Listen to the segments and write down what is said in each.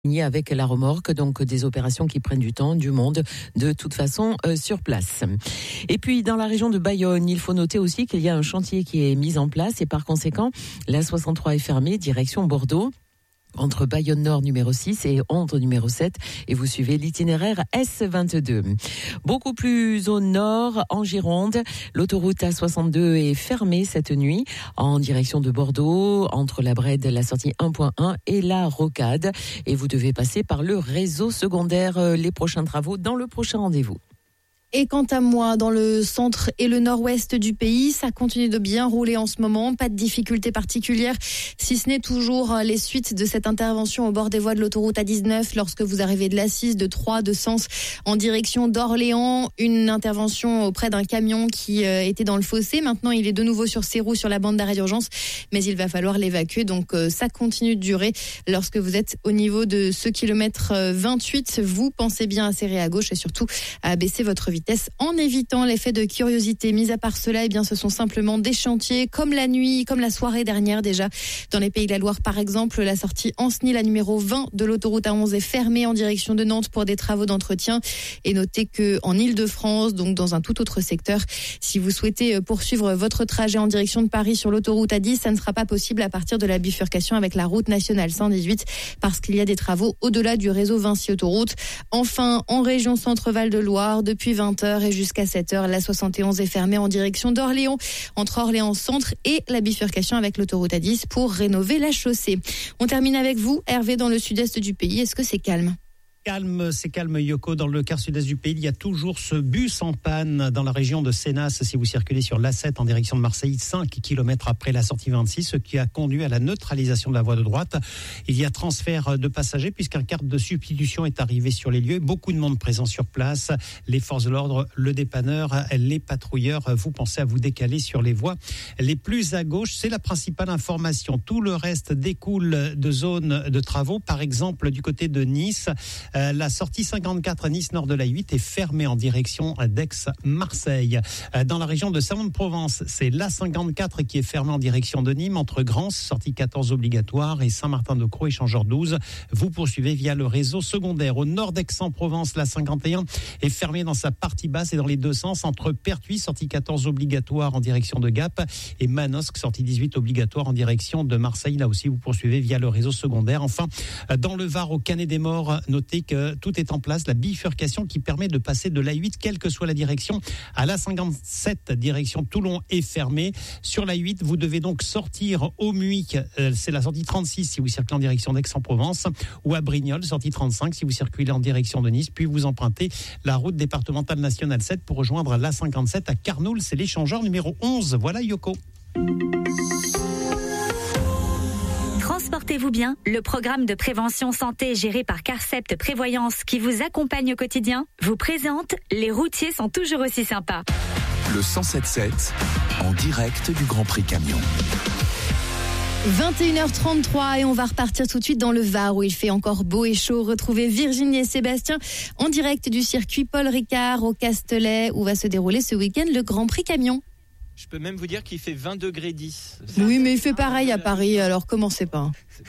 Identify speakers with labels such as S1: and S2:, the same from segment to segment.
S1: avec la remorque, donc des opérations qui prennent du temps, du monde, de toute façon sur place. Et puis dans la région de Bayonne, il faut noter aussi qu'il y a un chantier qui est mis en place et par conséquent, la 63 est fermée, direction Bordeaux, entre Bayonne Nord numéro 6 et Ondres numéro 7, et vous suivez l'itinéraire S22. Beaucoup plus au nord, en Gironde, l'autoroute A62 est fermée cette nuit en direction de Bordeaux, entre la Brède, la sortie 1.1 et la Rocade, et vous devez passer par le réseau secondaire. Les prochains travaux dans le prochain rendez-vous.
S2: Et quant à moi, dans le centre et le nord-ouest du pays, ça continue de bien rouler en ce moment. Pas de difficultés particulières, si ce n'est toujours les suites de cette intervention au bord des voies de l'autoroute A19 lorsque vous arrivez de l'Assise, de Troyes, de Sens en direction d'Orléans. Une intervention auprès d'un camion qui était dans le fossé. Maintenant, il est de nouveau sur ses roues sur la bande d'arrêt d'urgence, mais il va falloir l'évacuer. Donc, ça continue de durer. Lorsque vous êtes au niveau de ce kilomètre 28, vous pensez bien à serrer à gauche et surtout à baisser votre vitesse en évitant l'effet de curiosité. Mis à part cela, eh bien, ce sont simplement des chantiers comme la nuit, comme la soirée dernière déjà. Dans les Pays de la Loire, par exemple, la sortie Ancenis, la numéro 20 de l'autoroute A11 est fermée en direction de Nantes pour des travaux d'entretien. Et notez que en Île-de-France, donc dans un tout autre secteur, si vous souhaitez poursuivre votre trajet en direction de Paris sur l'autoroute A10, ça ne sera pas possible à partir de la bifurcation avec la route nationale 118 parce qu'il y a des travaux au-delà du réseau Vinci Autoroute. Enfin, en région Centre-Val de Loire, depuis 20h et jusqu'à 7h, la 71 est fermée en direction d'Orléans, entre Orléans Centre et la bifurcation avec l'autoroute A10 pour rénover la chaussée. On termine avec vous, Hervé, dans le sud-est du pays. Est-ce que c'est calme ?
S3: C'est calme Yoko, dans le quart sud-est du pays. Il y a toujours ce bus en panne dans la région de Sénas. Si vous circulez sur l'A7 en direction de Marseille, 5 km après la sortie 26, ce qui a conduit à la neutralisation de la voie de droite. Il y a transfert de passagers puisqu'un quart de substitution est arrivé sur les lieux. Beaucoup de monde présent sur place. Les forces de l'ordre, le dépanneur, les patrouilleurs. Vous pensez à vous décaler sur les voies les plus à gauche. C'est la principale information. Tout le reste découle de zones de travaux. Par exemple, du côté de Nice, la sortie 54 à Nice nord de la 8 est fermée en direction d'Aix-Marseille. Dans la région de Salon-de-Provence, c'est l'A54 qui est fermée en direction de Nîmes entre Grance, sortie 14 obligatoire, et Saint-Martin-de-Crau, échangeur 12. Vous poursuivez via le réseau secondaire. Au nord d'Aix-en-Provence, l'A51 est fermée dans sa partie basse et dans les deux sens entre Pertuis, sortie 14 obligatoire en direction de Gap, et Manosque, sortie 18 obligatoire en direction de Marseille. Là aussi, vous poursuivez via le réseau secondaire. Enfin, dans le Var, au Canet-des-Morts, notez que tout est en place, la bifurcation qui permet de passer de l'A8, quelle que soit la direction, à l'A57, direction Toulon est fermée. Sur l'A8, vous devez donc sortir au Muic, c'est la sortie 36 si vous circulez en direction d'Aix-en-Provence, ou à Brignoles, sortie 35 si vous circulez en direction de Nice, puis vous empruntez la route départementale nationale 7 pour rejoindre l'A57 à Carnoul, c'est l'échangeur numéro 11. Voilà Yoko.
S4: Transportez-vous bien, le programme de prévention santé géré par Carcept Prévoyance qui vous accompagne au quotidien vous présente Les routiers sont toujours aussi sympas.
S5: Le 107.7 en direct du Grand Prix Camion.
S2: 21h33 et on va repartir tout de suite dans le Var où il fait encore beau et chaud. Retrouvez Virginie et Sébastien en direct du circuit Paul Ricard au Castellet où va se dérouler ce week-end le Grand Prix Camion.
S6: Je peux même vous dire qu'il fait 20 degrés 10.
S2: Oui, mais il fait pareil à Paris, alors commencez pas.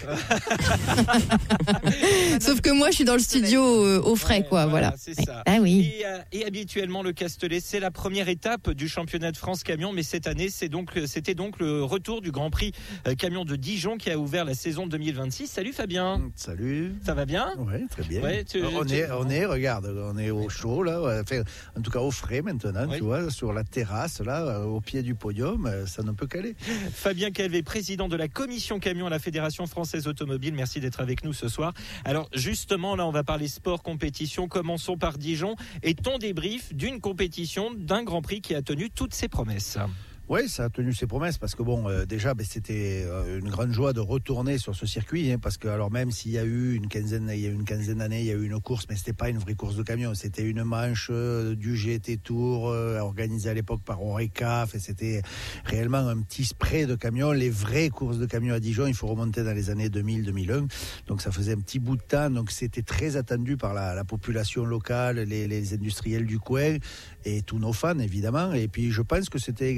S2: Sauf que moi, je suis dans le studio au frais, quoi. Voilà.
S6: C'est ça.
S2: Ah oui.
S6: Et habituellement, le Castellet, c'est la première étape du championnat de France camion, mais cette année, c'était donc le retour du Grand Prix camion de Dijon qui a ouvert la saison 2026. Salut Fabien.
S7: Salut.
S6: Ça va bien ?
S7: Oui, très bien.
S6: Ouais,
S7: regarde, on est au chaud là, enfin, en tout cas au frais maintenant, oui. Tu vois, sur la terrasse là, au pied du podium, ça ne peut qu'aller.
S6: Fabien Calvé, président de la commission camion à la Fédération française automobile, merci d'être avec nous ce soir. Alors justement, là on va parler sport, compétition, commençons par Dijon et ton débrief d'une compétition, d'un Grand Prix qui a tenu toutes ses promesses.
S7: Oui, ça a tenu ses promesses parce que déjà, c'était une grande joie de retourner sur ce circuit, parce que alors même s'il y a eu une quinzaine d'années, il y a eu une course, mais c'était pas une vraie course de camion, c'était une manche du GT Tour organisée à l'époque par Oreca, et c'était réellement un petit spray de camions. Les vraies courses de camions à Dijon, il faut remonter dans les années 2000-2001, donc ça faisait un petit bout de temps, donc c'était très attendu par la population locale, les industriels du coin et tous nos fans évidemment, et puis je pense que c'était également très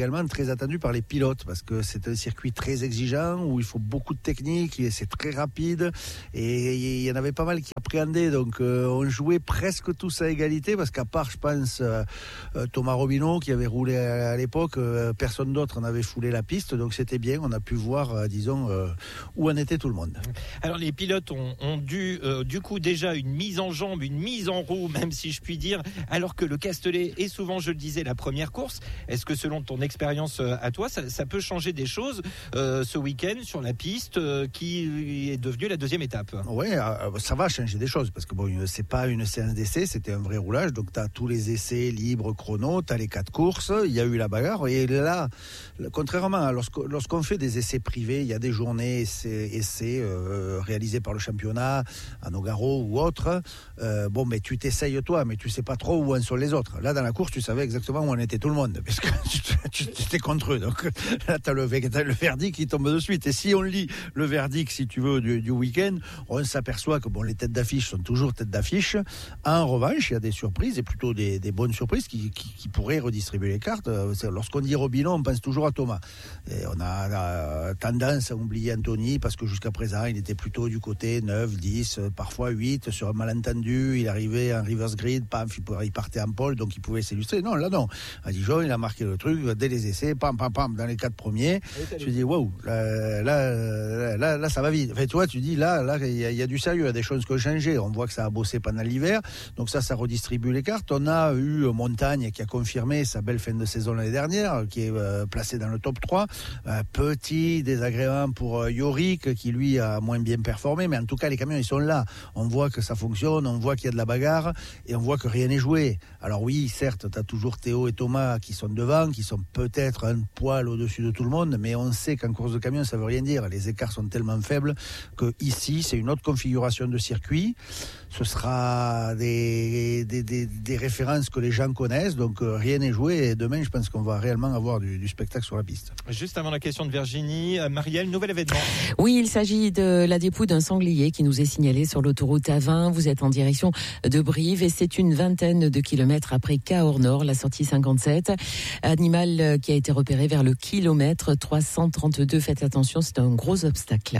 S7: très attendu par les pilotes parce que c'est un circuit très exigeant où il faut beaucoup de technique et c'est très rapide et il y en avait pas mal qui appréhendaient, donc on jouait presque tous à égalité parce qu'à part je pense Thomas Robineau qui avait roulé à l'époque, personne d'autre n'avait foulé la piste, donc c'était bien, on a pu voir disons où en était tout le monde.
S6: Alors les pilotes ont dû du coup déjà une mise en jambe, une mise en roue, même si je puis dire, alors que le Castellet est souvent, je le disais, la première course. Est-ce que selon ton expérience à toi, ça peut changer des choses ce week-end sur la piste qui est devenue la deuxième étape?
S7: Oui, ça va changer des choses parce que bon, c'est pas une séance d'essai, c'était un vrai roulage, donc tu as tous les essais libres chrono, tu as les 4 courses, il y a eu la bagarre et là, contrairement à lorsqu'on fait des essais privés, il y a des journées essais réalisés par le championnat, à Nogaro ou autre, bon, mais tu t'essayes toi, mais tu sais pas trop où en sont les autres. Là, dans la course, tu savais exactement où en était tout le monde, parce que tu étais contre eux. Donc là, tu as le verdict qui tombe de suite. Et si on lit le verdict, si tu veux, du week-end, on s'aperçoit que bon, les têtes d'affiche sont toujours têtes d'affiche. En revanche, il y a des surprises, et plutôt des bonnes surprises qui pourraient redistribuer les cartes. Lorsqu'on dit Robineau, on pense toujours à Thomas. Et on a tendance à oublier Anthony, parce que jusqu'à présent, il était plutôt du côté 9, 10, parfois 8, sur un malentendu, il arrivait en reverse grid, pam, il partait en pole, donc il pouvait s'illustrer. Non, là non. À Dijon, il a marqué le truc, dès les essais, pam, pam, pam, dans les 4 premiers. Tu dis, waouh, là, ça va vite. Enfin, toi, tu dis, là, il y a du sérieux, il y a des choses qui ont changé. On voit que ça a bossé pendant l'hiver, donc ça redistribue les cartes. On a eu Montagne qui a confirmé sa belle fin de saison l'année dernière, qui est placé dans le top 3. Petit désagrément pour Yorick, qui lui a moins bien performé, mais en tout cas, les camions, ils sont là. On voit que ça fonctionne, on voit qu'il y a de la bagarre, et on voit que rien n'est joué. Alors oui, certes, tu as toujours Théo et Thomas qui sont devant, qui sont peut-être un poil au-dessus de tout le monde, mais on sait qu'en course de camion, ça veut rien dire. Les écarts sont tellement faibles que ici, c'est une autre configuration de circuit. Ce sera des références que les gens connaissent, donc rien n'est joué. Et demain, je pense qu'on va réellement avoir du spectacle sur la piste.
S6: Juste avant la question de Virginie, Marielle, nouvel événement.
S1: Oui, il s'agit de la dépouille d'un sanglier qui nous est signalé sur l'autoroute A20. Vous êtes en direction de Brive et c'est une vingtaine de kilomètres après Cahors-Nord, la sortie 57. Animal qui a été repéré vers le kilomètre 332. Faites attention, c'est un gros obstacle.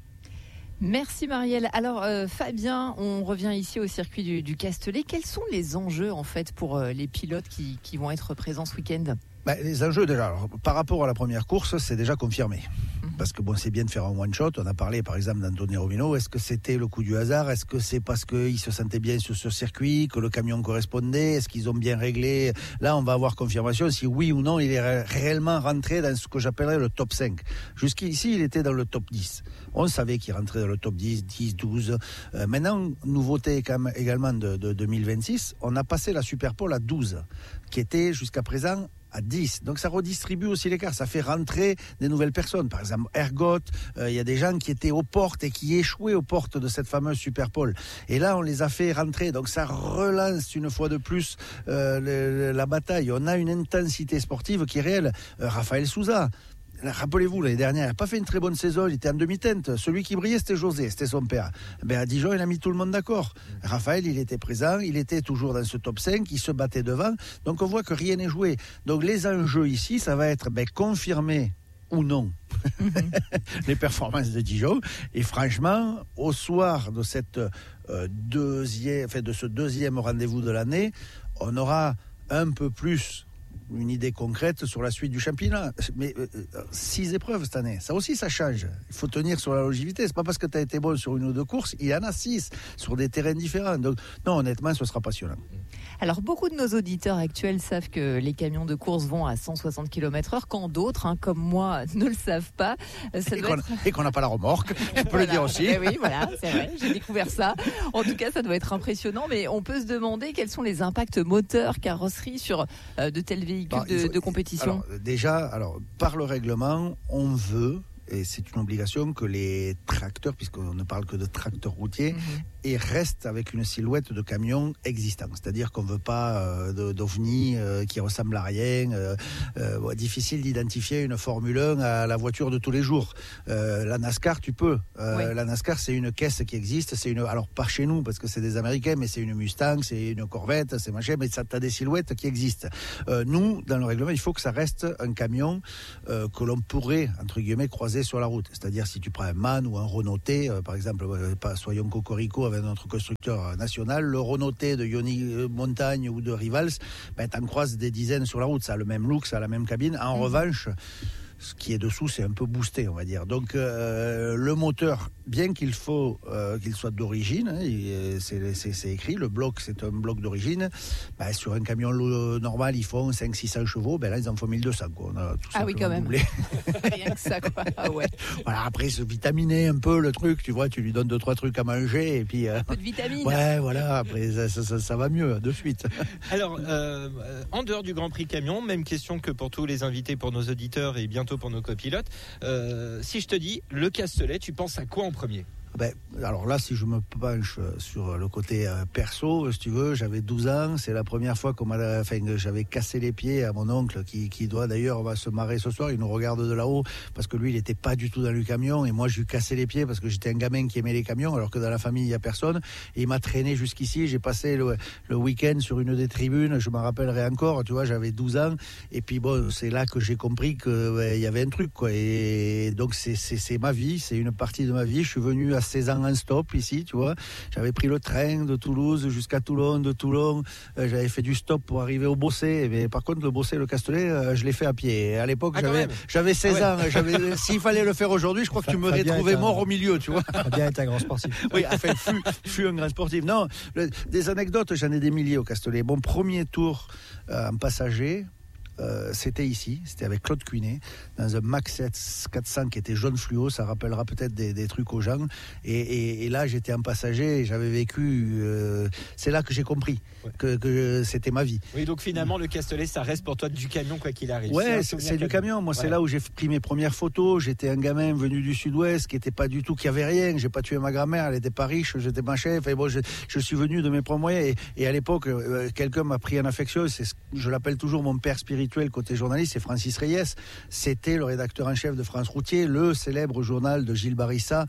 S8: Merci Marielle. Alors Fabien, on revient ici au circuit du Castellet. Quels sont les enjeux en fait pour les pilotes qui vont être présents ce week-end ?
S7: Les enjeux déjà, alors, par rapport à la première course, c'est déjà confirmé. Parce que bon, c'est bien de faire un one-shot. On a parlé par exemple d'Anthony Robineau. Est-ce que c'était le coup du hasard ? Est-ce que c'est parce qu'ils se sentaient bien sur ce circuit, que le camion correspondait ? Est-ce qu'ils ont bien réglé ? Là, on va avoir confirmation si oui ou non il est réellement rentré dans ce que j'appellerais le top 5. Jusqu'ici, il était dans le top 10. On savait qu'il rentrait dans le top 10, 10, 12. Maintenant, nouveauté également de 2026, on a passé la Superpole à 12, qui était jusqu'à présent à 10. Donc ça redistribue aussi l'écart, ça fait rentrer des nouvelles personnes. Par exemple, Ergot, il y a des gens qui étaient aux portes et qui échouaient aux portes de cette fameuse Superpole. Et là, on les a fait rentrer. Donc ça relance une fois de plus la bataille. On a une intensité sportive qui est réelle. Raphaël Souza, rappelez-vous, l'année dernière, il n'a pas fait une très bonne saison, il était en demi-teinte. Celui qui brillait, c'était José, c'était son père. À Dijon, il a mis tout le monde d'accord. Raphaël, il était présent, il était toujours dans ce top 5, il se battait devant. Donc on voit que rien n'est joué. Donc les enjeux ici, ça va être confirmer ou non les performances de Dijon. Et franchement, au soir de cette de ce deuxième rendez-vous de l'année, on aura un peu plus une idée concrète sur la suite du championnat. Mais 6 épreuves cette année, ça aussi ça change. Il faut tenir sur la longévité. C'est pas parce que tu as été bon sur une ou deux courses, il y en a 6 sur des terrains différents. Donc non, honnêtement, ce sera passionnant.
S8: Alors beaucoup de nos auditeurs actuels savent que les camions de course vont à 160 km/h, quand d'autres, comme moi, ne le savent pas.
S7: Et qu'on n'a pas la remorque, je peux le dire aussi.
S8: Oui, voilà, c'est vrai, j'ai découvert ça. En tout cas, ça doit être impressionnant, mais on peut se demander quels sont les impacts moteurs, carrosserie sur de tels véhicules de compétition.
S7: Alors, par le règlement, on veut, et c'est une obligation, que les tracteurs, puisqu'on ne parle que de tracteurs routiers, et reste avec une silhouette de camion existant. C'est-à-dire qu'on ne veut pas d'OVNI qui ressemble à rien. Difficile d'identifier une Formule 1 à la voiture de tous les jours. La NASCAR, tu peux. La NASCAR, c'est une caisse qui existe. Alors, pas chez nous, parce que c'est des Américains, mais c'est une Mustang, c'est une Corvette, c'est machin, mais tu as des silhouettes qui existent. Nous, dans le règlement, il faut que ça reste un camion que l'on pourrait, entre guillemets, croiser sur la route. C'est-à-dire, si tu prends un MAN ou un Renault T, par exemple, soyons cocorico avec notre constructeur national, le Renault T de Yoni Montagne ou de Rivals, t'en croises des dizaines sur la route. Ça a le même look, ça a la même cabine. En revanche, ce qui est dessous, c'est un peu boosté, on va dire. Donc, le moteur, bien qu'il soit d'origine, c'est écrit, le bloc, c'est un bloc d'origine. Sur un camion normal, ils font 500-600 chevaux. Là, ils en font 1200. Quoi. On a tout
S8: oui, quand même.
S2: Rien que ça, quoi. Ah ouais.
S7: Voilà, après, se vitaminer un peu le truc, tu vois, tu lui donnes 2-3 trucs à manger. Et puis,
S8: un peu de vitamine.
S7: Ouais, voilà, après, ça va mieux, de suite.
S6: Alors, en dehors du Grand Prix Camion, même question que pour tous les invités, pour nos auditeurs et bientôt pour nos copilotes. Si je te dis le Castellet, tu penses à quoi en premier ?
S7: Alors là, si je me penche sur le côté perso, si tu veux, j'avais 12 ans, c'est la première fois que j'avais cassé les pieds à mon oncle qui doit d'ailleurs, on va se marrer ce soir, il nous regarde de là-haut parce que lui, il n'était pas du tout dans le camion et moi, je lui cassé les pieds parce que j'étais un gamin qui aimait les camions alors que dans la famille, il n'y a personne et il m'a traîné jusqu'ici, j'ai passé le week-end sur une des tribunes, je m'en rappellerai encore, tu vois, j'avais 12 ans et puis bon, c'est là que j'ai compris qu'il y avait un truc, quoi, et donc c'est ma vie, c'est une partie de ma vie, je suis venu à 16 ans en stop ici, tu vois. J'avais pris le train de Toulouse jusqu'à Toulon, de Toulon. J'avais fait du stop pour arriver au Bossé. Mais par contre, le Bossé, le Castellet, je l'ai fait à pied. Et à l'époque, j'avais 16 ans. S'il fallait le faire aujourd'hui, je crois que tu m'aurais trouvé mort au milieu, tu vois.
S3: Fabien est un grand sportif.
S7: Oui, enfin, fut un grand sportif. Non, des anecdotes, j'en ai des milliers au Castellet. Mon premier tour en passager, c'était ici, c'était avec Claude Cuinet dans un Max 400 qui était jaune fluo, ça rappellera peut-être des trucs aux gens et là j'étais en passager et j'avais vécu c'est là que j'ai compris que c'était ma vie.
S6: Oui, donc finalement le Castellet ça reste pour toi du camion quoi qu'il arrive.
S7: Ouais, c'est du camion. Moi c'est là où j'ai pris mes premières photos. J'étais un gamin venu du sud-ouest qui avait rien, j'ai pas tué ma grand-mère, elle était pas riche, j'étais ma chef, et bon, je suis venu de mes propres moyens et à l'époque quelqu'un m'a pris en affection, je l'appelle toujours mon père spirituel côté journaliste, c'est Francis Reyes. C'était le rédacteur en chef de France Routier, le célèbre journal de Gilles Barissa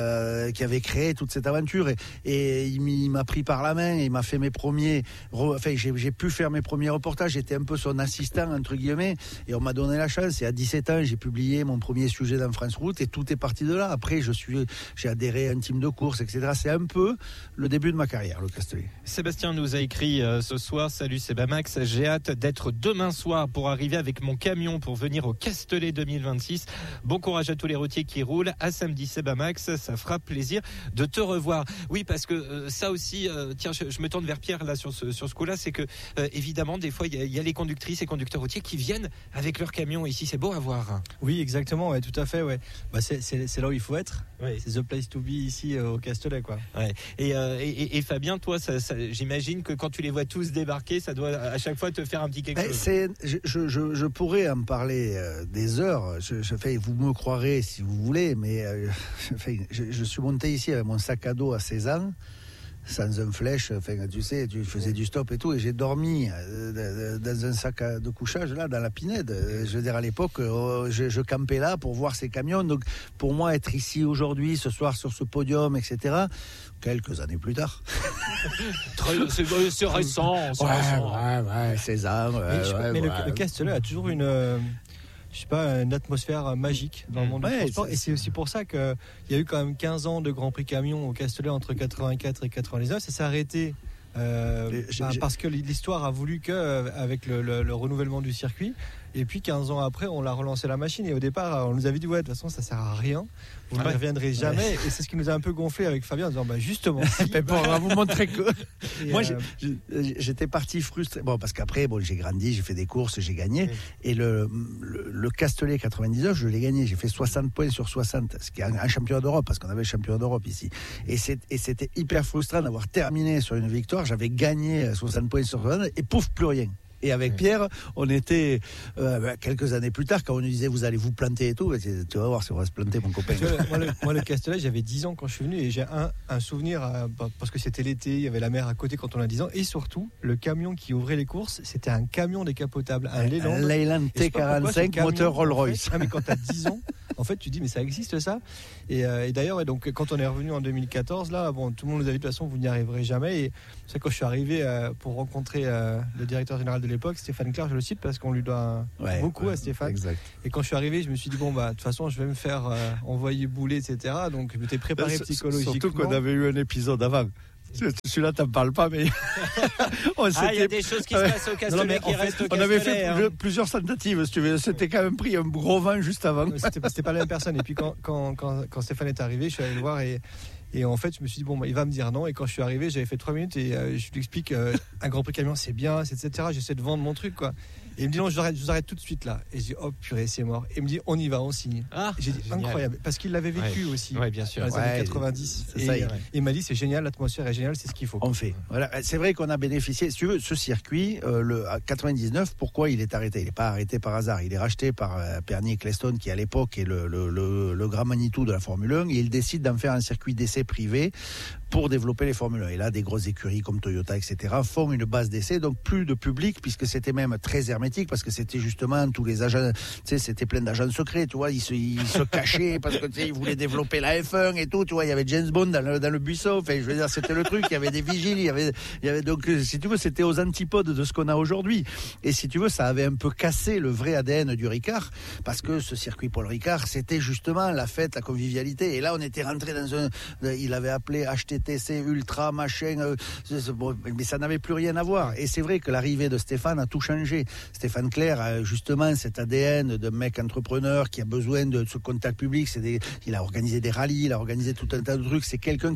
S7: qui avait créé toute cette aventure et il m'a pris par la main et il m'a fait mes premiers j'ai pu faire mes premiers reportages, j'étais un peu son assistant entre guillemets et on m'a donné la chance et à 17 ans j'ai publié mon premier sujet dans France Route et tout est parti de là. Après j'ai adhéré à un team de course, etc. C'est un peu le début de ma carrière, le Castellet.
S6: Sébastien nous a écrit ce soir: salut Sébamax, j'ai hâte d'être demain soir pour arriver avec mon camion pour venir au Castellet 2026. Bon courage à tous les routiers qui roulent. À samedi Sébamax, ça fera plaisir de te revoir. Oui, parce que ça aussi, tiens, je me tourne vers Pierre là sur ce coup-là, c'est que évidemment des fois il y a les conductrices et conducteurs routiers qui viennent avec leur camion ici. C'est beau à voir.
S9: Oui, exactement, ouais, tout à fait, ouais. C'est là où il faut être. Ouais. C'est the place to be ici au Castellet, quoi.
S6: Ouais. Et Fabien, toi, ça, j'imagine que quand tu les vois tous débarquer, ça doit à chaque fois te faire un petit quelque chose.
S7: Je pourrais en parler des heures. Vous me croirez si vous voulez, mais je suis monté ici avec mon sac à dos à 16 ans. Sans un flèche, tu sais, tu faisais du stop et tout, et j'ai dormi dans un sac de couchage là, dans la Pinède. Je veux dire, à l'époque, je campais là pour voir ces camions. Donc, pour moi, être ici aujourd'hui, ce soir, sur ce podium, etc., quelques années plus tard.
S6: C'est récent.
S7: Ouais, 16 ans.
S9: Mais le Castellet a toujours une atmosphère magique dans le monde du transport. Et c'est aussi pour ça qu'il y a eu quand même 15 ans de Grand Prix Camion au Castellet entre 84 et 99. Ça s'est arrêté parce que l'histoire a voulu qu'avec le renouvellement du circuit. Et puis 15 ans après, on l'a relancé la machine. Et au départ, on nous avait dit de toute façon, ça sert à rien. Vous ne reviendrez jamais. Ouais. Et c'est ce qui nous a un peu gonflé avec Fabien en disant justement.
S7: On va vous montrer que. Moi, j'étais parti frustré. Bon, parce qu'après, j'ai grandi, j'ai fait des courses, j'ai gagné. Et le Castellet 99, je l'ai gagné. J'ai fait 60 points sur 60, ce qui est un championnat d'Europe, parce qu'on avait le championnat d'Europe ici. Et c'était hyper frustrant d'avoir terminé sur une victoire. J'avais gagné 60 points sur 60 et pouf, plus rien. Et avec Pierre, on était quelques années plus tard, quand on nous disait vous allez vous planter et tout, tu vas voir si on va se planter, mon copain.
S9: Moi, le Castellet, j'avais 10 ans quand je suis venu, et j'ai un souvenir, parce que c'était l'été, il y avait la mer à côté quand on a 10 ans, et surtout, le camion qui ouvrait les courses, c'était un camion décapotable, un
S7: Leyland T45 moteur Rolls-Royce.
S9: Mais quand tu as 10 ans, en fait, tu dis mais ça existe ça. Et d'ailleurs, donc quand on est revenu en 2014, là, bon, tout le monde nous a dit de toute façon vous n'y arriverez jamais. Et c'est quand je suis arrivé pour rencontrer le directeur général de l'époque, Stéphane Clair, je le cite parce qu'on lui doit beaucoup à Stéphane.
S7: Exact.
S9: Et quand je suis arrivé, je me suis dit bon bah de toute façon je vais me faire envoyer bouler, etc. Donc je m'étais préparé psychologiquement.
S7: Surtout qu'on avait eu un épisode avant. Celui-là, t'en parles pas, mais
S6: il y a des choses qui se passent au Castellet qui restent au Castellet.
S7: On avait fait plusieurs tentatives, si tu veux. C'était quand même pris un gros vent juste avant.
S9: C'était pas la même personne. Et puis quand Stéphane est arrivé, je suis allé le voir et en fait, je me suis dit, bon, il va me dire non. Et quand je suis arrivé, j'avais fait 3 minutes et je lui explique un Grand Prix camion, c'est bien, etc. J'essaie de vendre mon truc, quoi. Et il me dit, non, je vous arrête tout de suite là. Et je dis, oh purée, c'est mort. Et il me dit, on y va, on signe. J'ai dit, génial. Incroyable. Parce qu'il l'avait vécu aussi.
S6: Oui, bien sûr.
S9: Dans les années 90. Il m'a dit, c'est génial, l'atmosphère est géniale, c'est ce qu'il faut.
S7: On fait. Voilà. C'est vrai qu'on a bénéficié. Si tu veux, ce circuit, à 99, pourquoi il est arrêté ? Il n'est pas arrêté par hasard. Il est racheté par Perny Ecclestone, qui à l'époque est le grand Manitou de la Formule 1. Et il décide d'en faire un circuit d'essai privé pour développer les Formule 1. Et là, des grosses écuries comme Toyota, etc., font une base d'essai, donc plus de public, puisque c'était même très hermétique, parce que c'était justement tous les agents, tu sais, c'était plein d'agents secrets, tu vois, ils se cachaient, parce que tu sais, ils voulaient développer la F1 et tout, tu vois, il y avait James Bond dans le buisson, enfin, je veux dire, c'était le truc, il y avait des vigiles, il y avait donc, si tu veux, c'était aux antipodes de ce qu'on a aujourd'hui. Et si tu veux, ça avait un peu cassé le vrai ADN du Ricard, parce que ce circuit Paul Ricard, c'était justement la fête, la convivialité. Et là, on était rentré dans il avait appelé HTTC Ultra, machin, mais ça n'avait plus rien à voir. Et c'est vrai que l'arrivée de Stéphane a tout changé. Stéphane Clair a justement cet ADN de mec entrepreneur qui a besoin de ce contact public. Il a organisé des rallyes, il a organisé tout un tas de trucs. C'est quelqu'un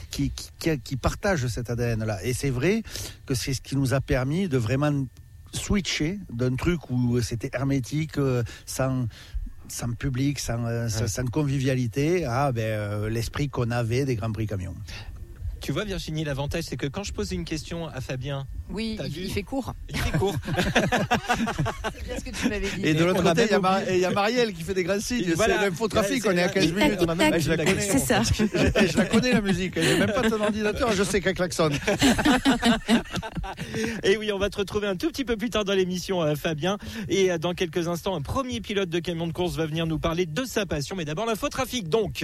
S7: qui partage cet ADN-là. Et c'est vrai que c'est ce qui nous a permis de vraiment switcher d'un truc où c'était hermétique, sans public, sans convivialité, à l'esprit qu'on avait des Grands Prix camions.
S6: Tu vois, Virginie, l'avantage, c'est que quand je pose une question à Fabien,
S8: il fait court.
S6: Il fait court.
S8: C'est bien ce que tu m'avais dit.
S7: Et de l'autre côté, il y a Marielle qui fait des grands signes.
S6: Voilà.
S7: C'est l'infotrafic, on est à 15 minutes.
S2: Je la connais. C'est ça.
S7: Je la connais, la musique. J'ai même pas ton ordinateur, je sais qu'elle klaxonne.
S6: Et oui, on va te retrouver un tout petit peu plus tard dans l'émission, Fabien. Et dans quelques instants, un premier pilote de camion de course va venir nous parler de sa passion. Mais d'abord, l'infotrafic, donc.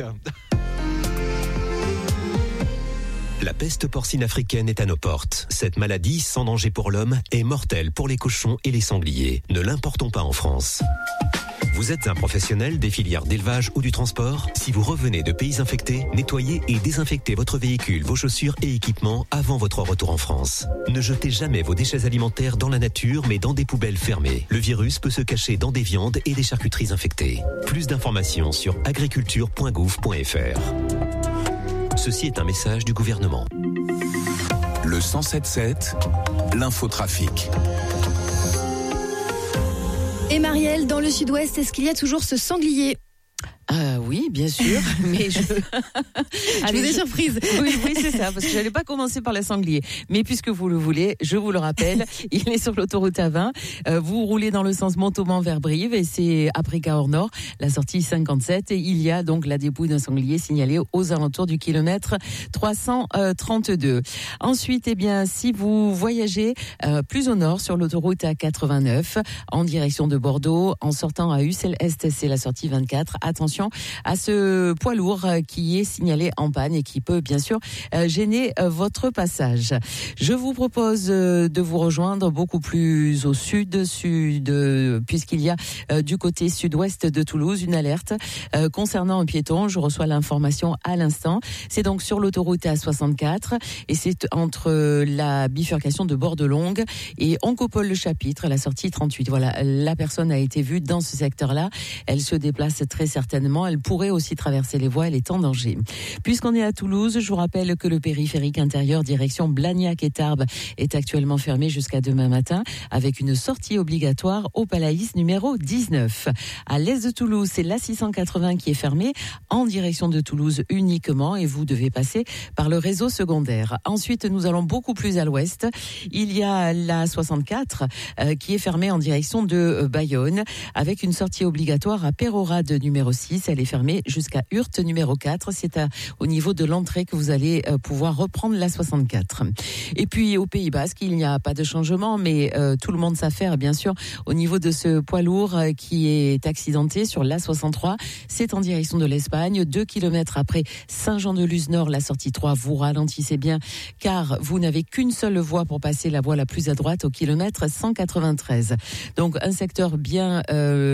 S10: La peste porcine africaine est à nos portes. Cette maladie, sans danger pour l'homme, est mortelle pour les cochons et les sangliers. Ne l'importons pas en France. Vous êtes un professionnel des filières d'élevage ou du transport ? Si vous revenez de pays infectés, nettoyez et désinfectez votre véhicule, vos chaussures et équipements avant votre retour en France. Ne jetez jamais vos déchets alimentaires dans la nature, mais dans des poubelles fermées. Le virus peut se cacher dans des viandes et des charcuteries infectées. Plus d'informations sur agriculture.gouv.fr. Ceci est un message du gouvernement.
S5: Le 107.7, l'infotrafic.
S2: Et Marielle, dans le sud-ouest, est-ce qu'il y a toujours ce sanglier ?
S1: Oui, bien sûr, mais je vous
S2: ai surprise.
S1: Oui, c'est ça, parce que j'allais pas commencer par le sanglier. Mais puisque vous le voulez, je vous le rappelle, il est sur l'autoroute A20. Vous roulez dans le sens Montauban vers Brive et c'est après Cahors Nord, la sortie 57. Et il y a donc la dépouille d'un sanglier signalée aux alentours du kilomètre 332. Ensuite, si vous voyagez plus au nord sur l'autoroute A89 en direction de Bordeaux, en sortant à Ussel-Est, c'est la sortie 24. Attention à ce poids lourd qui est signalé en panne et qui peut bien sûr gêner votre passage. Je vous propose de vous rejoindre beaucoup plus au sud, puisqu'il y a du côté sud-ouest de Toulouse une alerte concernant un piéton. Je reçois l'information à l'instant. C'est donc sur l'autoroute A64 et c'est entre la bifurcation de Bordelongue et Oncopole-le-Chapitre, la sortie 38. Voilà, la personne a été vue dans ce secteur-là. Elle se déplace très certainement. Elle pourrait pourrait aussi traverser les voies, elle est en danger. Puisqu'on est à Toulouse, je vous rappelle que le périphérique intérieur direction Blagnac et Tarbes est actuellement fermé jusqu'à demain matin avec une sortie obligatoire au Palaïs numéro 19. À l'est de Toulouse, c'est l'A680 qui est fermé en direction de Toulouse uniquement et vous devez passer par le réseau secondaire. Ensuite, nous allons beaucoup plus à l'ouest. Il y a l'A64 qui est fermée en direction de Bayonne avec une sortie obligatoire à Pérorade numéro 6. Elle est fermée jusqu'à Hurte numéro 4. C'est au niveau de l'entrée que vous allez pouvoir reprendre l'A64. Et puis au Pays Basque, il n'y a pas de changement, mais tout le monde s'affaire bien sûr au niveau de ce poids lourd qui est accidenté sur l'A63. C'est en direction de l'Espagne. 2 km après Saint-Jean-de-Luz-Nord, la sortie 3, vous ralentissez bien car vous n'avez qu'une seule voie pour passer la voie la plus à droite au kilomètre 193. Donc un secteur bien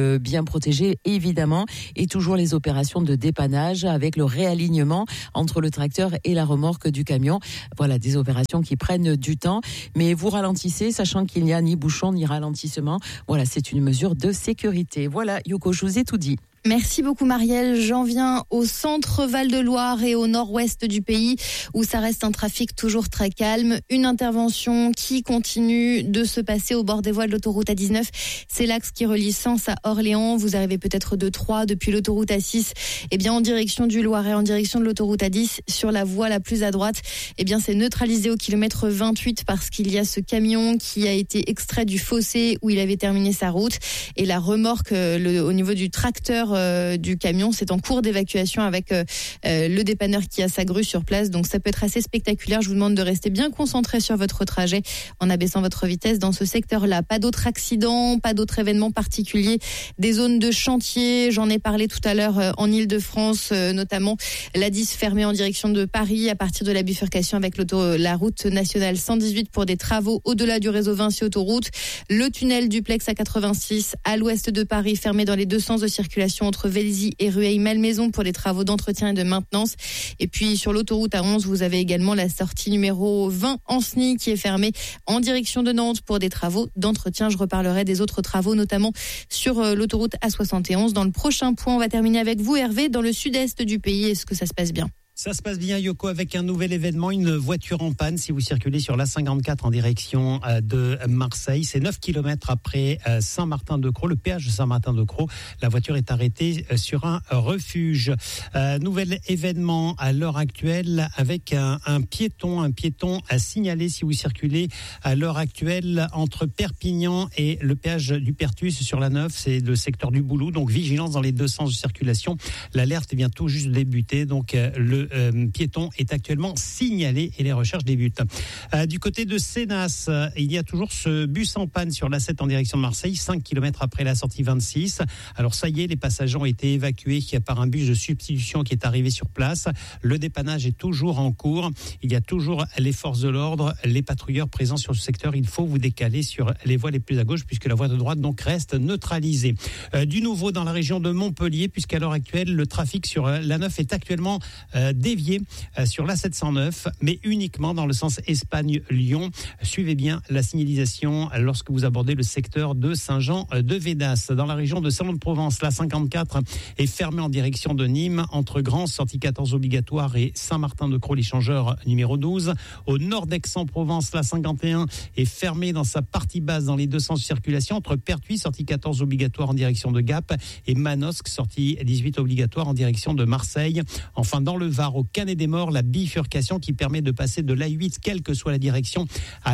S1: protégé évidemment et toujours les opérations de dépannage avec le réalignement entre le tracteur et la remorque du camion. Voilà, des opérations qui prennent du temps, mais vous ralentissez sachant qu'il n'y a ni bouchon ni ralentissement. Voilà, c'est une mesure de sécurité. Voilà, Yoko, je vous ai tout dit.
S2: Merci beaucoup Marielle. J'en viens au centre Val-de-Loire et au nord-ouest du pays où ça reste un trafic toujours très calme. Une intervention qui continue de se passer au bord des voies de l'autoroute A19. C'est l'axe qui relie Sens à Orléans. Vous arrivez peut-être de Troyes depuis l'autoroute A6 en direction du Loiret, en direction de l'autoroute A10 sur la voie la plus à droite. C'est neutralisé au kilomètre 28 parce qu'il y a ce camion qui a été extrait du fossé où il avait terminé sa route et la remorque au niveau du tracteur du camion, c'est en cours d'évacuation avec le dépanneur qui a sa grue sur place. Donc ça peut être assez spectaculaire. Je vous demande de rester bien concentré sur votre trajet en abaissant votre vitesse dans ce secteur-là. Pas d'autres accidents, pas d'autres événements particuliers. Des zones de chantier, j'en ai parlé tout à l'heure en Ile-de-France, notamment l'A10 fermée en direction de Paris à partir de la bifurcation avec la route nationale 118 pour des travaux au-delà du réseau Vinci Autoroute. Le tunnel duplex A86 à l'ouest de Paris fermé dans les deux sens de circulation entre Vélizy et Rueil-Malmaison pour les travaux d'entretien et de maintenance. Et puis sur l'autoroute A11, vous avez également la sortie numéro 20 Ancenis qui est fermée en direction de Nantes pour des travaux d'entretien. Je reparlerai des autres travaux, notamment sur l'autoroute A71. Dans le prochain point, on va terminer avec vous, Hervé, dans le sud-est du pays. Est-ce que ça se passe bien ?
S3: Ça se passe bien, Yoko, avec un nouvel événement, une voiture en panne si vous circulez sur l'A54 en direction de Marseille. C'est 9 km après Saint-Martin-de-Crau, le péage de Saint-Martin-de-Crau. La voiture est arrêtée sur un refuge. Nouvel événement à l'heure actuelle avec un piéton à signaler si vous circulez à l'heure actuelle entre Perpignan et le péage du Pertus sur la 9. C'est le secteur du Boulou, donc vigilance dans les deux sens de circulation. L'alerte vient tout juste de débuter, donc le piéton est actuellement signalé et les recherches débutent. Du côté de Sénas, il y a toujours ce bus en panne sur l'A7 en direction de Marseille, 5 km après la sortie 26. Alors ça y est, les passagers ont été évacués par un bus de substitution qui est arrivé sur place. Le dépannage est toujours en cours. Il y a toujours les forces de l'ordre, les patrouilleurs présents sur ce secteur. Il faut vous décaler sur les voies les plus à gauche puisque la voie de droite donc reste neutralisée. Du nouveau dans la région de Montpellier puisqu'à l'heure actuelle, le trafic sur la 9 est actuellement dévié sur la 709, mais uniquement dans le sens Espagne-Lyon. Suivez bien la signalisation lorsque vous abordez le secteur de Saint-Jean-de-Védas. Dans la région de Salon-de-Provence, la 54 est fermée en direction de Nîmes, entre Grans, sortie 14 obligatoire, et Saint-Martin-de-Crau, l'échangeur numéro 12. Au nord d'Aix-en-Provence, la 51 est fermée dans sa partie basse dans les deux sens de circulation, entre Pertuis, sortie 14 obligatoire en direction de Gap, et Manosque, sortie 18 obligatoire en direction de Marseille. Enfin, dans le Var, au Canet-des-Morts, la bifurcation qui permet de passer de l'A8, quelle que soit la direction, à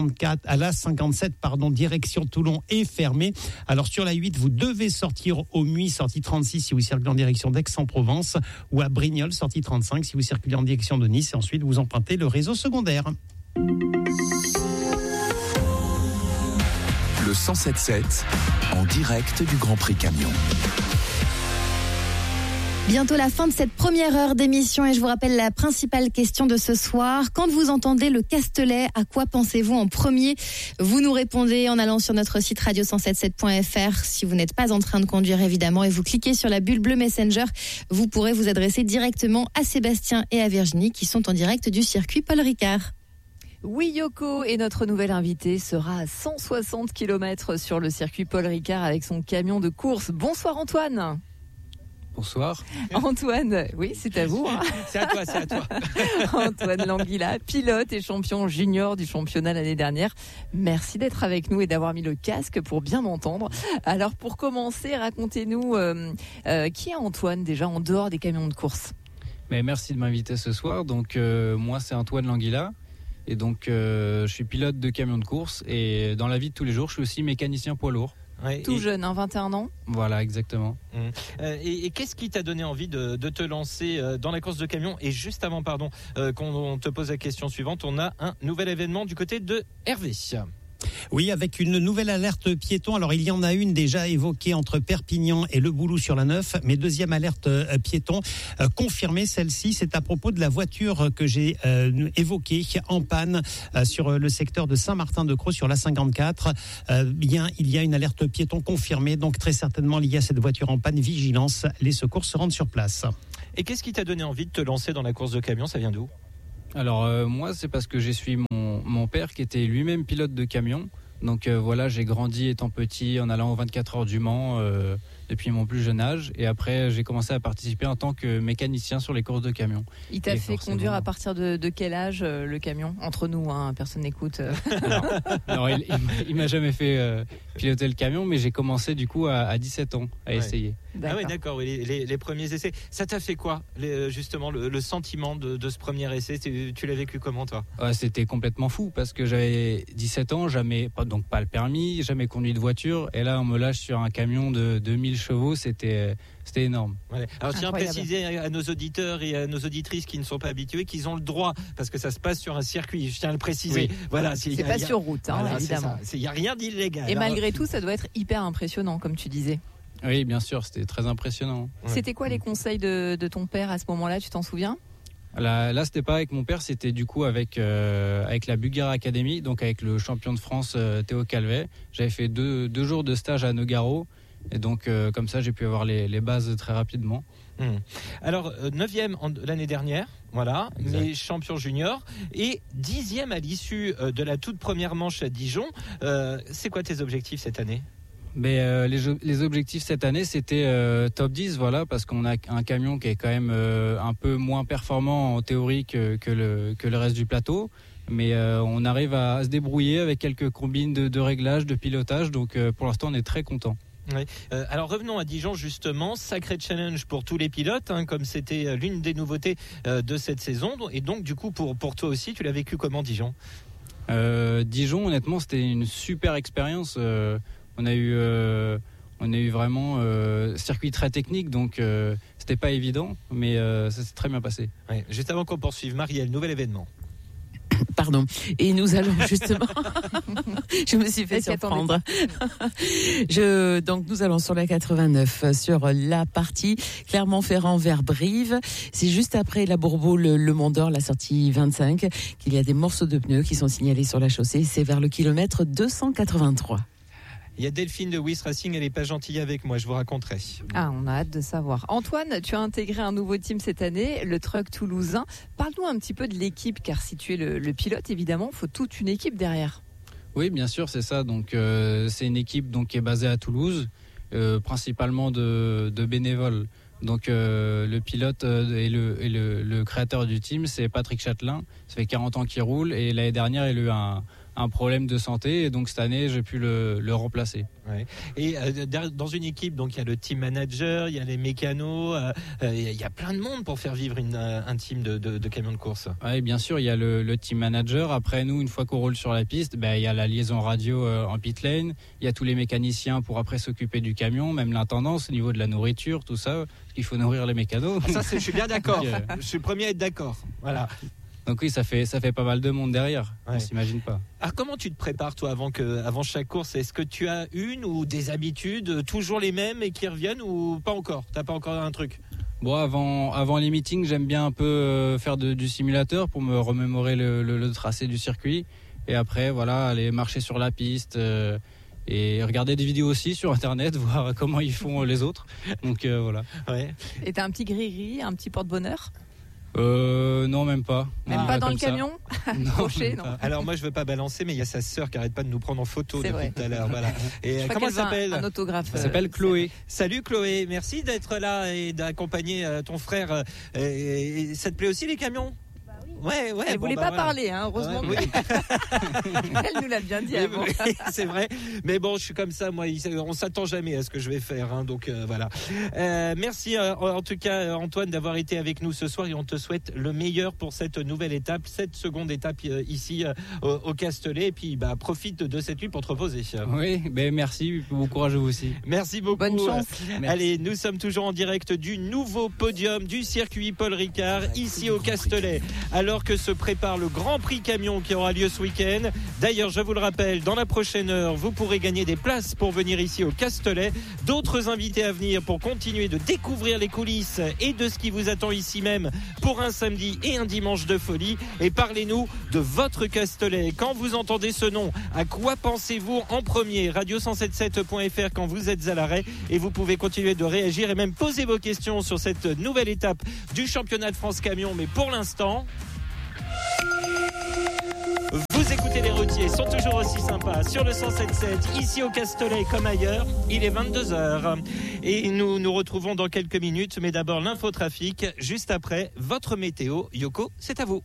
S3: l'A57, direction Toulon, est fermée. Alors sur l'A8, vous devez sortir au Muy, sortie 36 si vous circulez en direction d'Aix-en-Provence, ou à Brignoles, sortie 35 si vous circulez en direction de Nice, et ensuite vous empruntez le réseau secondaire.
S5: Le 107.7 en direct du Grand Prix Camion.
S2: Bientôt la fin de cette première heure d'émission et je vous rappelle la principale question de ce soir. Quand vous entendez le Castellet, à quoi pensez-vous en premier ? Vous nous répondez en allant sur notre site radio177.fr si vous n'êtes pas en train de conduire évidemment et vous cliquez sur la bulle bleue Messenger. Vous pourrez vous adresser directement à Sébastien et à Virginie qui sont en direct du circuit Paul Ricard.
S8: Oui, Yoko, et notre nouvel invité sera à 160 km sur le circuit Paul Ricard avec son camion de course. Bonsoir Antoine.
S11: Bonsoir.
S8: Antoine, oui, c'est à vous. Hein.
S6: C'est à toi.
S8: Antoine Languila, pilote et champion junior du championnat l'année dernière. Merci d'être avec nous et d'avoir mis le casque pour bien m'entendre. Alors pour commencer, racontez-nous qui est Antoine déjà en dehors des camions de course.
S11: Mais merci de m'inviter ce soir. Donc moi c'est Antoine Languila et donc je suis pilote de camions de course et dans la vie de tous les jours je suis aussi mécanicien poids lourd.
S8: Ouais, tout jeune, 21 ans.
S11: Voilà, exactement.
S6: Et qu'est-ce qui t'a donné envie de te lancer dans la course de camion? Et juste avant, qu'on te pose la question suivante, on a un nouvel événement du côté de Hervé.
S3: Oui, avec une nouvelle alerte piéton. Alors, il y en a une déjà évoquée entre Perpignan et Le Boulou sur la 9, mais deuxième alerte piéton confirmée, celle-ci, c'est à propos de la voiture que j'ai évoquée en panne sur le secteur de Saint-Martin-de-Crau sur la 54. Bien, il y a une alerte piéton confirmée, donc très certainement liée à cette voiture en panne. Vigilance, les secours se rendent sur place.
S6: Et qu'est-ce qui t'a donné envie de te lancer dans la course de camion? Ça vient d'où?
S11: Alors moi c'est parce que j'ai suivi mon père qui était lui-même pilote de camion. Donc voilà, j'ai grandi étant petit en allant aux 24 heures du Mans depuis mon plus jeune âge. Et après j'ai commencé à participer en tant que mécanicien sur les courses de camion.
S8: Il t'a fait conduire à partir de quel âge le camion? Entre nous, hein, personne n'écoute.
S11: Non, il m'a jamais fait piloter le camion, mais j'ai commencé du coup à 17 ans à essayer.
S6: D'accord. Ah oui, d'accord, les premiers essais. Ça t'a fait quoi, justement, le sentiment de ce premier essai? Tu l'as vécu comment, toi?
S11: C'était complètement fou, parce que j'avais 17 ans, donc pas le permis, jamais conduit de voiture, et là on me lâche sur un camion de 2000 chevaux, c'était énorme.
S6: Ouais. Alors je tiens à préciser à nos auditeurs et à nos auditrices qui ne sont pas habitués qu'ils ont le droit, parce que ça se passe sur un circuit, je tiens à le préciser.
S8: Oui. Voilà, c'est pas sur route, hein, voilà, évidemment.
S6: Il n'y a rien d'illégal.
S8: Et malgré tout, ça doit être hyper impressionnant, comme tu disais.
S11: Oui, bien sûr, c'était très impressionnant.
S8: C'était quoi les conseils de ton père à ce moment-là, tu t'en souviens?
S11: Là, c'était pas avec mon père, c'était du coup avec la Bulgare Academy, donc avec le champion de France Théo Calvet. J'avais fait deux jours de stage à Nogaro, et donc comme ça, j'ai pu avoir les bases très rapidement.
S6: Alors, 9e l'année dernière, voilà, mais champion junior, et 10e à l'issue de la toute première manche à Dijon. C'est quoi tes objectifs cette année?
S11: Mais les objectifs cette année, c'était top 10, voilà, parce qu'on a un camion qui est quand même un peu moins performant en théorie que le reste du plateau, mais on arrive à se débrouiller avec quelques combines de réglage, de pilotage, donc pour l'instant on est très content.
S6: Oui. Alors revenons à Dijon justement, sacré challenge pour tous les pilotes, hein, comme c'était l'une des nouveautés de cette saison, et donc du coup pour toi aussi, tu l'as vécu comment Dijon?
S11: Dijon, honnêtement, c'était une super expérience. On a eu vraiment circuit très technique, donc c'était pas évident, mais ça s'est très bien passé.
S6: Ouais. Juste avant qu'on poursuive, Marielle, nouvel événement.
S1: Pardon. Et nous allons justement. Je me suis fait surprendre. Donc nous allons sur la 89, sur la partie Clermont-Ferrand vers Brive. C'est juste après la Bourbeau, le Mont d'Or, la sortie 25, qu'il y a des morceaux de pneus qui sont signalés sur la chaussée. C'est vers le kilomètre 283.
S6: Il y a Delphine de Wiss Racing, elle n'est pas gentille avec moi, je vous raconterai.
S8: Ah, on a hâte de savoir. Antoine, tu as intégré un nouveau team cette année, le Truck Toulousain. Parle-nous un petit peu de l'équipe, car si tu es le pilote, évidemment, il faut toute une équipe derrière.
S11: Oui, bien sûr, c'est ça. Donc, c'est une équipe qui est basée à Toulouse, principalement de bénévoles. Donc, le pilote et le créateur du team, c'est Patrick Châtelain. Ça fait 40 ans qu'il roule, et l'année dernière, il a eu un problème de santé, et donc cette année j'ai pu le remplacer.
S6: Ouais. Et dans une équipe, donc il y a le team manager, il y a les mécanos, il y a plein de monde pour faire vivre un team de camions de course.
S11: Oui, bien sûr, il y a le team manager. Après, nous, une fois qu'on roule sur la piste, il y a la liaison radio en pit lane, il y a tous les mécaniciens pour après s'occuper du camion, même l'intendance au niveau de la nourriture, tout ça, parce qu'il faut nourrir les mécanos.
S6: Ça, je suis bien d'accord. Je suis le premier à être d'accord. Voilà.
S11: Donc oui, ça fait pas mal de monde derrière, on s'imagine pas.
S6: Alors comment tu te prépares toi avant chaque course? Est-ce que tu as une ou des habitudes toujours les mêmes et qui reviennent, ou pas encore? T'as pas encore un truc?
S11: Bon, avant les meetings, j'aime bien un peu faire du simulateur pour me remémorer le tracé du circuit, et après voilà, aller marcher sur la piste et regarder des vidéos aussi sur internet, voir comment ils font les autres. Donc voilà.
S8: Ouais. Et t'as un petit gris-gris, un petit porte-bonheur?
S11: Non, même pas.
S8: Même pas dans le camion.
S11: Non.
S6: Alors moi je veux pas balancer, mais il y a sa sœur qui arrête pas de nous prendre en photo depuis tout à l'heure. Voilà. Et comment elle s'appelle ?
S8: Un autographe.
S11: Elle s'appelle Chloé.
S6: Salut Chloé, merci d'être là et d'accompagner ton frère. Et ça te plaît aussi les camions ? Ouais,
S8: elle voulait pas parler, hein, heureusement.
S6: Ouais, oui.
S8: Elle nous l'a bien dit avant.
S6: Oui, c'est vrai. Mais bon, je suis comme ça, moi. On s'attend jamais à ce que je vais faire, hein, donc voilà. Merci en tout cas, Antoine, d'avoir été avec nous ce soir et on te souhaite le meilleur pour cette nouvelle étape, cette seconde étape ici au Castellet. Et puis, profite de cette nuit pour te reposer.
S11: Oui, merci. Bon courage à vous aussi.
S6: Merci beaucoup.
S8: Bonne chance.
S6: Allez, nous sommes toujours en direct du nouveau podium du circuit Paul Ricard ici au Castellet. Alors que se prépare le Grand Prix Camion qui aura lieu ce week-end. D'ailleurs, je vous le rappelle, dans la prochaine heure, vous pourrez gagner des places pour venir ici au Castellet. D'autres invités à venir pour continuer de découvrir les coulisses et de ce qui vous attend ici même pour un samedi et un dimanche de folie. Et parlez-nous de votre Castellet. Quand vous entendez ce nom, à quoi pensez-vous en premier ? Radio177.fr quand vous êtes à l'arrêt et vous pouvez continuer de réagir et même poser vos questions sur cette nouvelle étape du championnat de France Camion. Mais pour l'instant... Vous écoutez les routiers, ils sont toujours aussi sympas sur le 107.7, ici au Castellet comme ailleurs. Il est 22h et nous nous retrouvons dans quelques minutes. Mais d'abord l'infotrafic, juste après votre météo. Yoko, c'est à vous.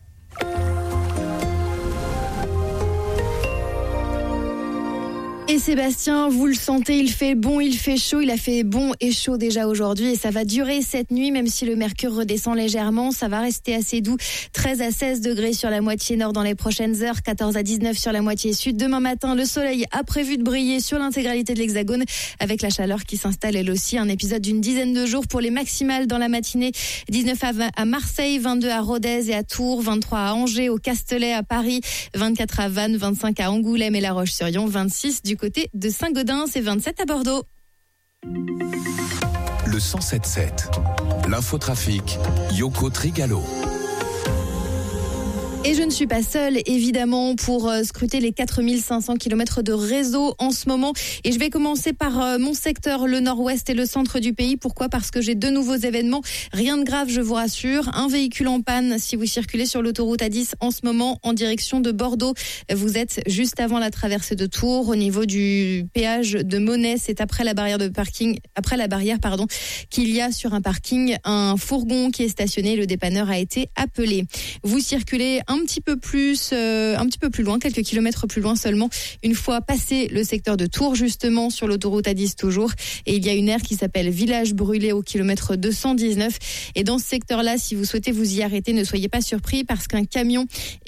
S2: Et Sébastien, vous le sentez, il fait bon, il fait chaud, il a fait bon et chaud déjà aujourd'hui et ça va durer cette nuit, même si le mercure redescend légèrement, ça va rester assez doux, 13 à 16 degrés sur la moitié nord dans les prochaines heures, 14 à 19 sur la moitié sud. Demain matin, le soleil a prévu de briller sur l'intégralité de l'Hexagone avec la chaleur qui s'installe elle aussi, un épisode d'une dizaine de jours pour les maximales dans la matinée, 19 à Marseille, 22 à Rodez et à Tours, 23 à Angers, au Castellet, à Paris, 24 à Vannes, 25 à Angoulême et La Roche-sur-Yon, 26 du côté de Saint-Gaudens et 27 à Bordeaux.
S5: Le 107.7, l'infotrafic, Yoko Trigalo.
S2: Et je ne suis pas seule, évidemment, pour scruter les 4500 km de réseau en ce moment. Et je vais commencer par mon secteur, le nord-ouest et le centre du pays. Pourquoi ? Parce que j'ai deux nouveaux événements. Rien de grave, je vous rassure. Un véhicule en panne si vous circulez sur l'autoroute A10 en ce moment en direction de Bordeaux. Vous êtes juste avant la traversée de Tours, au niveau du péage de Monnet. C'est après la barrière qu'il y a sur un parking un fourgon qui est stationné. Le dépanneur a été appelé. Vous circulez un petit peu plus loin, quelques kilomètres plus loin seulement, une fois passé le secteur de Tours, justement, sur l'autoroute A10 toujours. Et il y a une aire qui s'appelle Village Brûlé au kilomètre 219. Et dans ce secteur-là, si vous souhaitez vous y arrêter, ne soyez pas surpris parce qu'un camion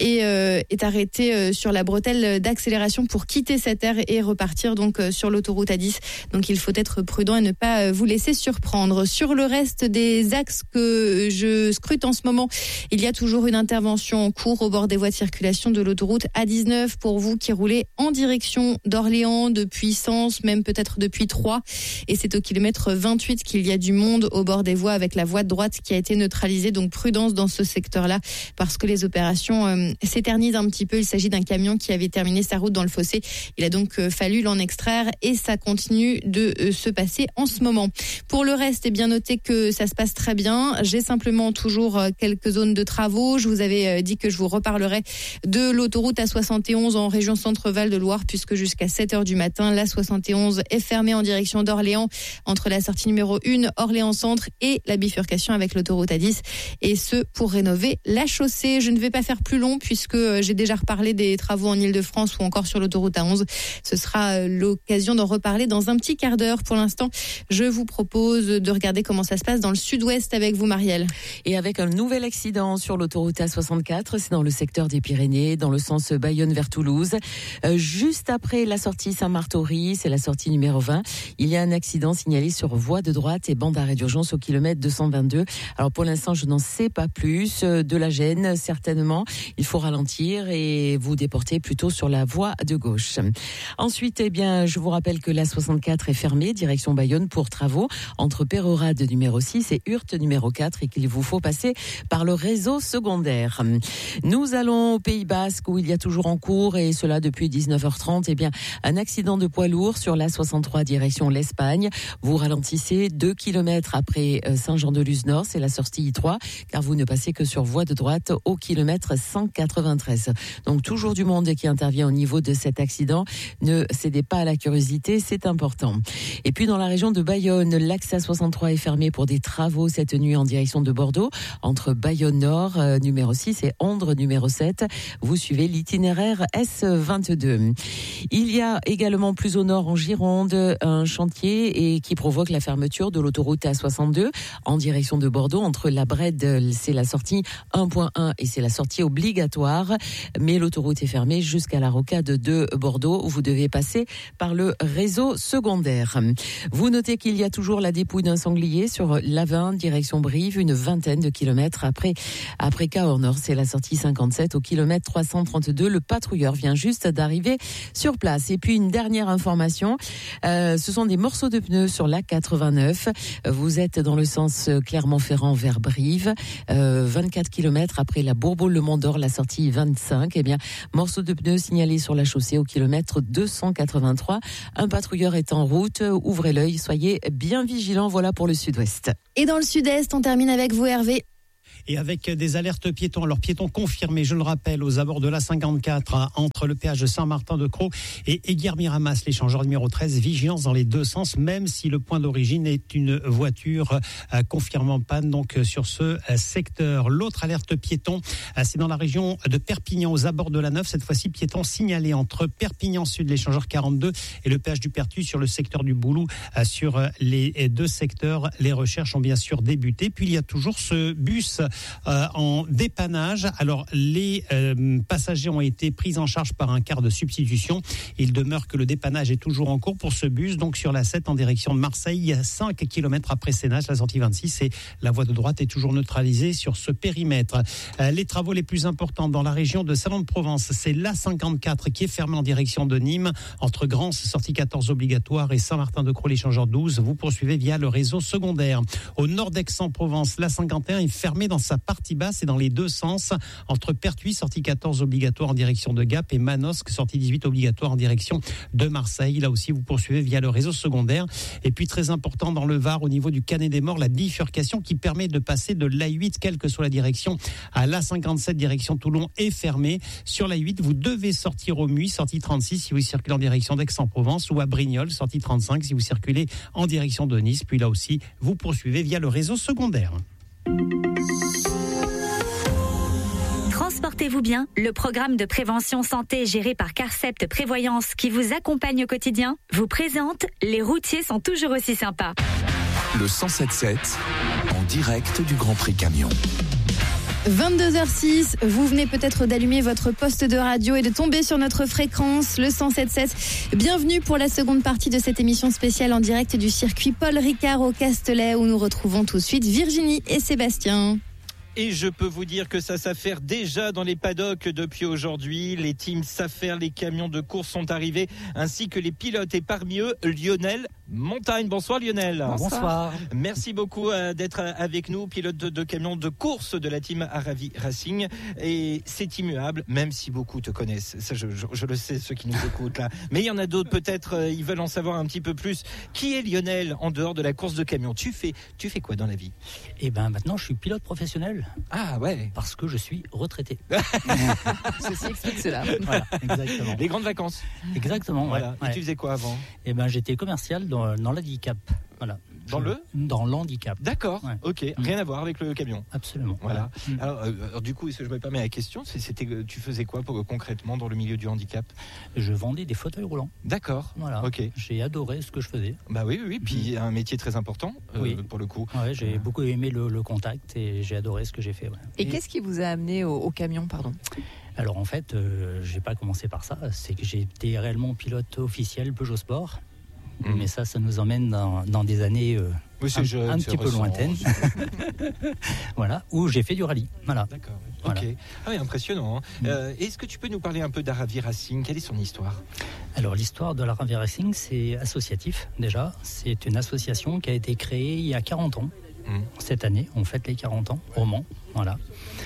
S2: est arrêté sur la bretelle d'accélération pour quitter cette aire et repartir donc sur l'autoroute A10. Donc il faut être prudent et ne pas vous laisser surprendre. Sur le reste des axes que je scrute en ce moment, il y a toujours une intervention en cours au bord des voies de circulation de l'autoroute A19 pour vous qui roulez en direction d'Orléans, depuis Sens, même peut-être depuis Troyes. Et c'est au kilomètre 28 qu'il y a du monde au bord des voies avec la voie de droite qui a été neutralisée. Donc prudence dans ce secteur-là parce que les opérations s'éternisent un petit peu. Il s'agit d'un camion qui avait terminé sa route dans le fossé. Il a donc fallu l'en extraire et ça continue de se passer en ce moment. Pour le reste, bien noté que ça se passe très bien. J'ai simplement toujours quelques zones de travaux. Je vous avais dit que je vous reparlerai de l'autoroute A71 en région Centre-Val de Loire puisque jusqu'à 7h du matin, la 71 est fermée en direction d'Orléans entre la sortie numéro 1 Orléans-Centre et la bifurcation avec l'autoroute A10 et ce pour rénover la chaussée. Je ne vais pas faire plus long puisque j'ai déjà reparlé des travaux en Ile-de-France ou encore sur l'autoroute A11. Ce sera l'occasion d'en reparler dans un petit quart d'heure. Pour l'instant, je vous propose de regarder comment ça se passe dans le sud-ouest avec vous, Marielle.
S1: Et avec un nouvel accident sur l'autoroute A64, c'est dans le secteur des Pyrénées, dans le sens Bayonne vers Toulouse. Juste après la sortie Saint-Martory, c'est la sortie numéro 20, il y a un accident signalé sur voie de droite et bande d'arrêt d'urgence au kilomètre 222. Alors pour l'instant, je n'en sais pas plus. De la gêne, certainement. Il faut ralentir et vous déporter plutôt sur la voie de gauche. Ensuite, je vous rappelle que la 64 est fermée, direction Bayonne pour travaux, entre Pérorade numéro 6 et Hurte numéro 4 et qu'il vous faut passer par le réseau secondaire. Nous allons au Pays Basque où il y a toujours en cours, et cela depuis 19h30, un accident de poids lourd sur la 63 direction l'Espagne. Vous ralentissez 2 km après Saint-Jean-de-Luz-Nord, c'est la sortie I3, car vous ne passez que sur voie de droite au kilomètre 193. Donc toujours du monde qui intervient au niveau de cet accident. Ne cédez pas à la curiosité, c'est important. Et puis dans la région de Bayonne, l'axe A63 est fermé pour des travaux cette nuit en direction de Bordeaux, entre Bayonne Nord, numéro 6, et Ondres, numéro 7. Vous suivez l'itinéraire S22. Il y a également plus au nord en Gironde un chantier qui provoque la fermeture de l'autoroute A62 en direction de Bordeaux, entre la Brède, c'est la sortie 1.1 et c'est la sortie obligatoire, mais l'autoroute est fermée jusqu'à la rocade de Bordeaux où vous devez passer par le réseau secondaire. Vous notez qu'il y a toujours la dépouille d'un sanglier sur l'A20 direction Brive, une vingtaine de kilomètres après Cahors Nord, c'est la sortie 57 au kilomètre 332. Le patrouilleur vient juste d'arriver sur place. Et puis une dernière information, ce sont des morceaux de pneus sur la 89. Vous êtes dans le sens Clermont-Ferrand vers Brive, 24 kilomètres après la Bourboule-le Mont-d'Or, la sortie 25. Morceaux de pneus signalés sur la chaussée au kilomètre 283. Un patrouilleur est en route. Ouvrez l'œil, soyez bien vigilants. Voilà pour le sud-ouest.
S2: Et dans le sud-est, on termine avec vous, Hervé.
S3: Et avec des alertes piétons. Alors piétons confirmés, je le rappelle, aux abords de l'A54, entre le péage de Saint-Martin-de-Crau et Aiguière-Miramas, l'échangeur numéro 13, vigilance dans les deux sens, même si le point d'origine est une voiture confirmant panne donc sur ce secteur. L'autre alerte piéton, c'est dans la région de Perpignan, aux abords de la 9, cette fois-ci piéton signalé entre Perpignan Sud, l'échangeur 42, et le péage du Pertus sur le secteur du Boulou. Sur les deux secteurs, les recherches ont bien sûr débuté. Puis il y a toujours ce bus en dépannage. Alors les passagers ont été pris en charge par un car de substitution. Il demeure que le dépannage est toujours en cours pour ce bus, donc sur la 7 en direction de Marseille, 5 km après Sénage, la sortie 26, et la voie de droite est toujours neutralisée sur ce périmètre. Les travaux les plus importants dans la région de Salon-de-Provence, c'est l'A54 qui est fermée en direction de Nîmes, entre Grance, sortie 14 obligatoire, et Saint-Martin-de-Crau, l'échangeur 12. Vous poursuivez via le réseau secondaire. Au nord d'Aix-en-Provence, l'A51 est fermée dans sa partie basse et dans les deux sens, entre Pertuis, sortie 14 obligatoire en direction de Gap, et Manosque, sortie 18 obligatoire en direction de Marseille. Là aussi, vous poursuivez via le réseau secondaire. Et puis, très important dans le Var, au niveau du Canet des Morts, la bifurcation qui permet de passer de l'A8, quelle que soit la direction, à l'A57, direction Toulon, est fermée. Sur l'A8, vous devez sortir au Muy, sortie 36, si vous circulez en direction d'Aix-en-Provence, ou à Brignoles, sortie 35, si vous circulez en direction de Nice. Puis là aussi, vous poursuivez via le réseau secondaire.
S4: Transportez-vous bien, le programme de prévention santé géré par Carcept Prévoyance qui vous accompagne au quotidien vous présente Les routiers sont toujours aussi sympas.
S5: Le 107.7 en direct du Grand Prix Camion.
S2: 22h06, vous venez peut-être d'allumer votre poste de radio et de tomber sur notre fréquence, le 107.7. Bienvenue pour la seconde partie de cette émission spéciale en direct du circuit Paul Ricard au Castellet, où nous retrouvons tout de suite Virginie et Sébastien.
S6: Et je peux vous dire que ça s'affaire déjà dans les paddocks depuis aujourd'hui. Les teams s'affairent, les camions de course sont arrivés, ainsi que les pilotes. Et parmi eux, Lionel Montagne. Bonsoir Lionel.
S12: Bonsoir.
S6: Merci beaucoup d'être avec nous, pilote de camions de course de la team Aravi Racing. Et c'est immuable, même si beaucoup te connaissent. Ça, je le sais, ceux qui nous écoutent là. Mais il y en a d'autres, peut-être, ils veulent en savoir un petit peu plus. Qui est Lionel en dehors de la course de camions ? Tu fais quoi dans la vie ?
S12: Eh ben maintenant, je suis pilote professionnel.
S6: Ah ouais.
S12: Parce que je suis retraité.
S8: Ceci explique cela.
S12: Voilà, exactement.
S6: Les grandes vacances.
S12: Exactement.
S6: Voilà.
S12: Ouais.
S6: Et tu faisais quoi avant ?
S12: Eh ben j'étais commercial dans l'handicap. Voilà. Dans l'handicap.
S6: D'accord.
S12: Ouais.
S6: Ok. Rien à voir avec le camion.
S12: Absolument.
S6: Voilà. Alors du coup, est-ce que je me permets la question ? Tu faisais quoi concrètement dans le milieu du handicap ?
S12: Je vendais des fauteuils roulants.
S6: D'accord.
S12: Voilà.
S6: Ok.
S12: J'ai adoré ce que je faisais.
S6: Bah oui. Puis un métier très important pour le coup.
S12: Ouais, j'ai beaucoup aimé le contact et j'ai adoré ce que j'ai fait. Ouais.
S8: Et qu'est-ce qui vous a amené au camion, pardon ?
S12: Alors en fait, j'ai pas commencé par ça. C'est que j'ai été réellement pilote officiel Peugeot Sport. Mais ça nous emmène dans des années un petit peu lointaines. Voilà, où j'ai fait du rallye. Voilà.
S6: D'accord.
S12: Voilà.
S6: Ok. Ah oui, impressionnant. Est-ce que tu peux nous parler un peu d'Aravi Racing ? Quelle est son histoire ?
S12: Alors l'histoire de l'Aravi Racing, c'est associatif déjà. C'est une association qui a été créée il y a 40 ans. Cette année, on fête les 40 ans au Mans. Voilà.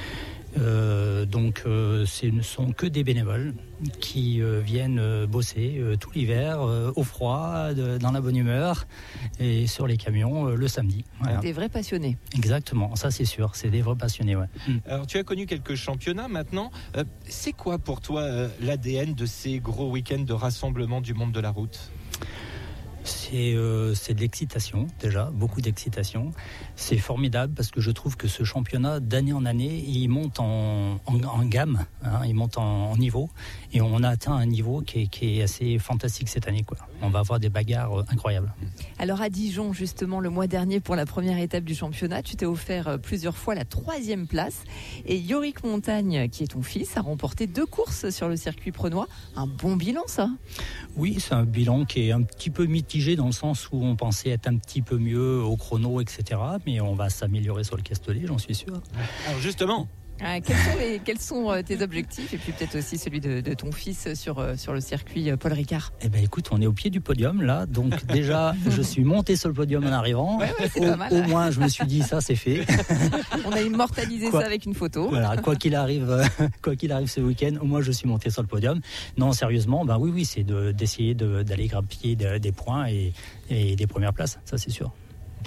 S12: Donc ce ne sont que des bénévoles qui viennent bosser tout l'hiver au froid, dans la bonne humeur et sur les camions le samedi. Voilà.
S8: Des vrais passionnés.
S12: Exactement, ça c'est sûr, c'est des vrais passionnés. Ouais.
S6: Alors tu as connu quelques championnats maintenant. C'est quoi pour toi l'ADN de ces gros week-ends de rassemblement du monde de la route ?
S12: C'est de l'excitation déjà, beaucoup d'excitation. C'est formidable parce que je trouve que ce championnat d'année en année, il monte en gamme, hein, il monte en niveau et on a atteint un niveau qui est assez fantastique cette année, quoi. On va avoir des bagarres incroyables.
S8: Alors à Dijon justement le mois dernier pour la première étape du championnat, tu t'es offert plusieurs fois la 3e place et Yorick Montagne, qui est ton fils, a remporté 2 courses sur le circuit prenois. Un bon bilan ça ?
S12: Oui, c'est un bilan qui est un petit peu mitigé dans le sens où on pensait être un petit peu mieux au chrono, etc. Mais on va s'améliorer sur le Castellet, j'en suis sûr.
S6: Alors justement,
S8: quels sont tes objectifs et puis peut-être aussi celui de ton fils sur le circuit Paul Ricard ?
S12: Eh ben écoute, on est au pied du podium là, donc déjà je suis monté sur le podium en arrivant.
S8: Ouais, c'est pas mal.
S12: Au moins je me suis dit ça c'est fait.
S8: On a immortalisé ça avec une photo.
S12: Voilà, quoi qu'il arrive ce week-end, au moins je suis monté sur le podium. Non, sérieusement, oui, c'est d'essayer d'aller grappiller des points et des premières places, ça c'est sûr.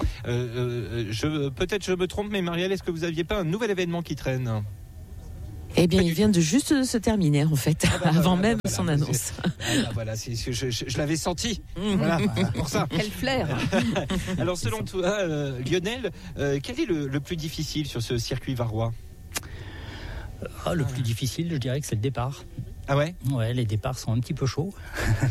S6: Peut-être je me trompe, mais Marielle, est-ce que vous n'aviez pas un nouvel événement qui traîne ?
S1: Eh bien, il vient de juste se terminer, en fait, avant même son annonce.
S6: Voilà, je l'avais senti. Voilà, pour ça.
S8: Quel flair.
S6: Alors, selon toi, Lionel, quel est le plus difficile sur ce circuit varois ?
S12: Le plus difficile, je dirais que c'est le départ.
S6: Ah ouais ?
S12: Ouais, les départs sont un petit peu chauds.
S8: Pourquoi ?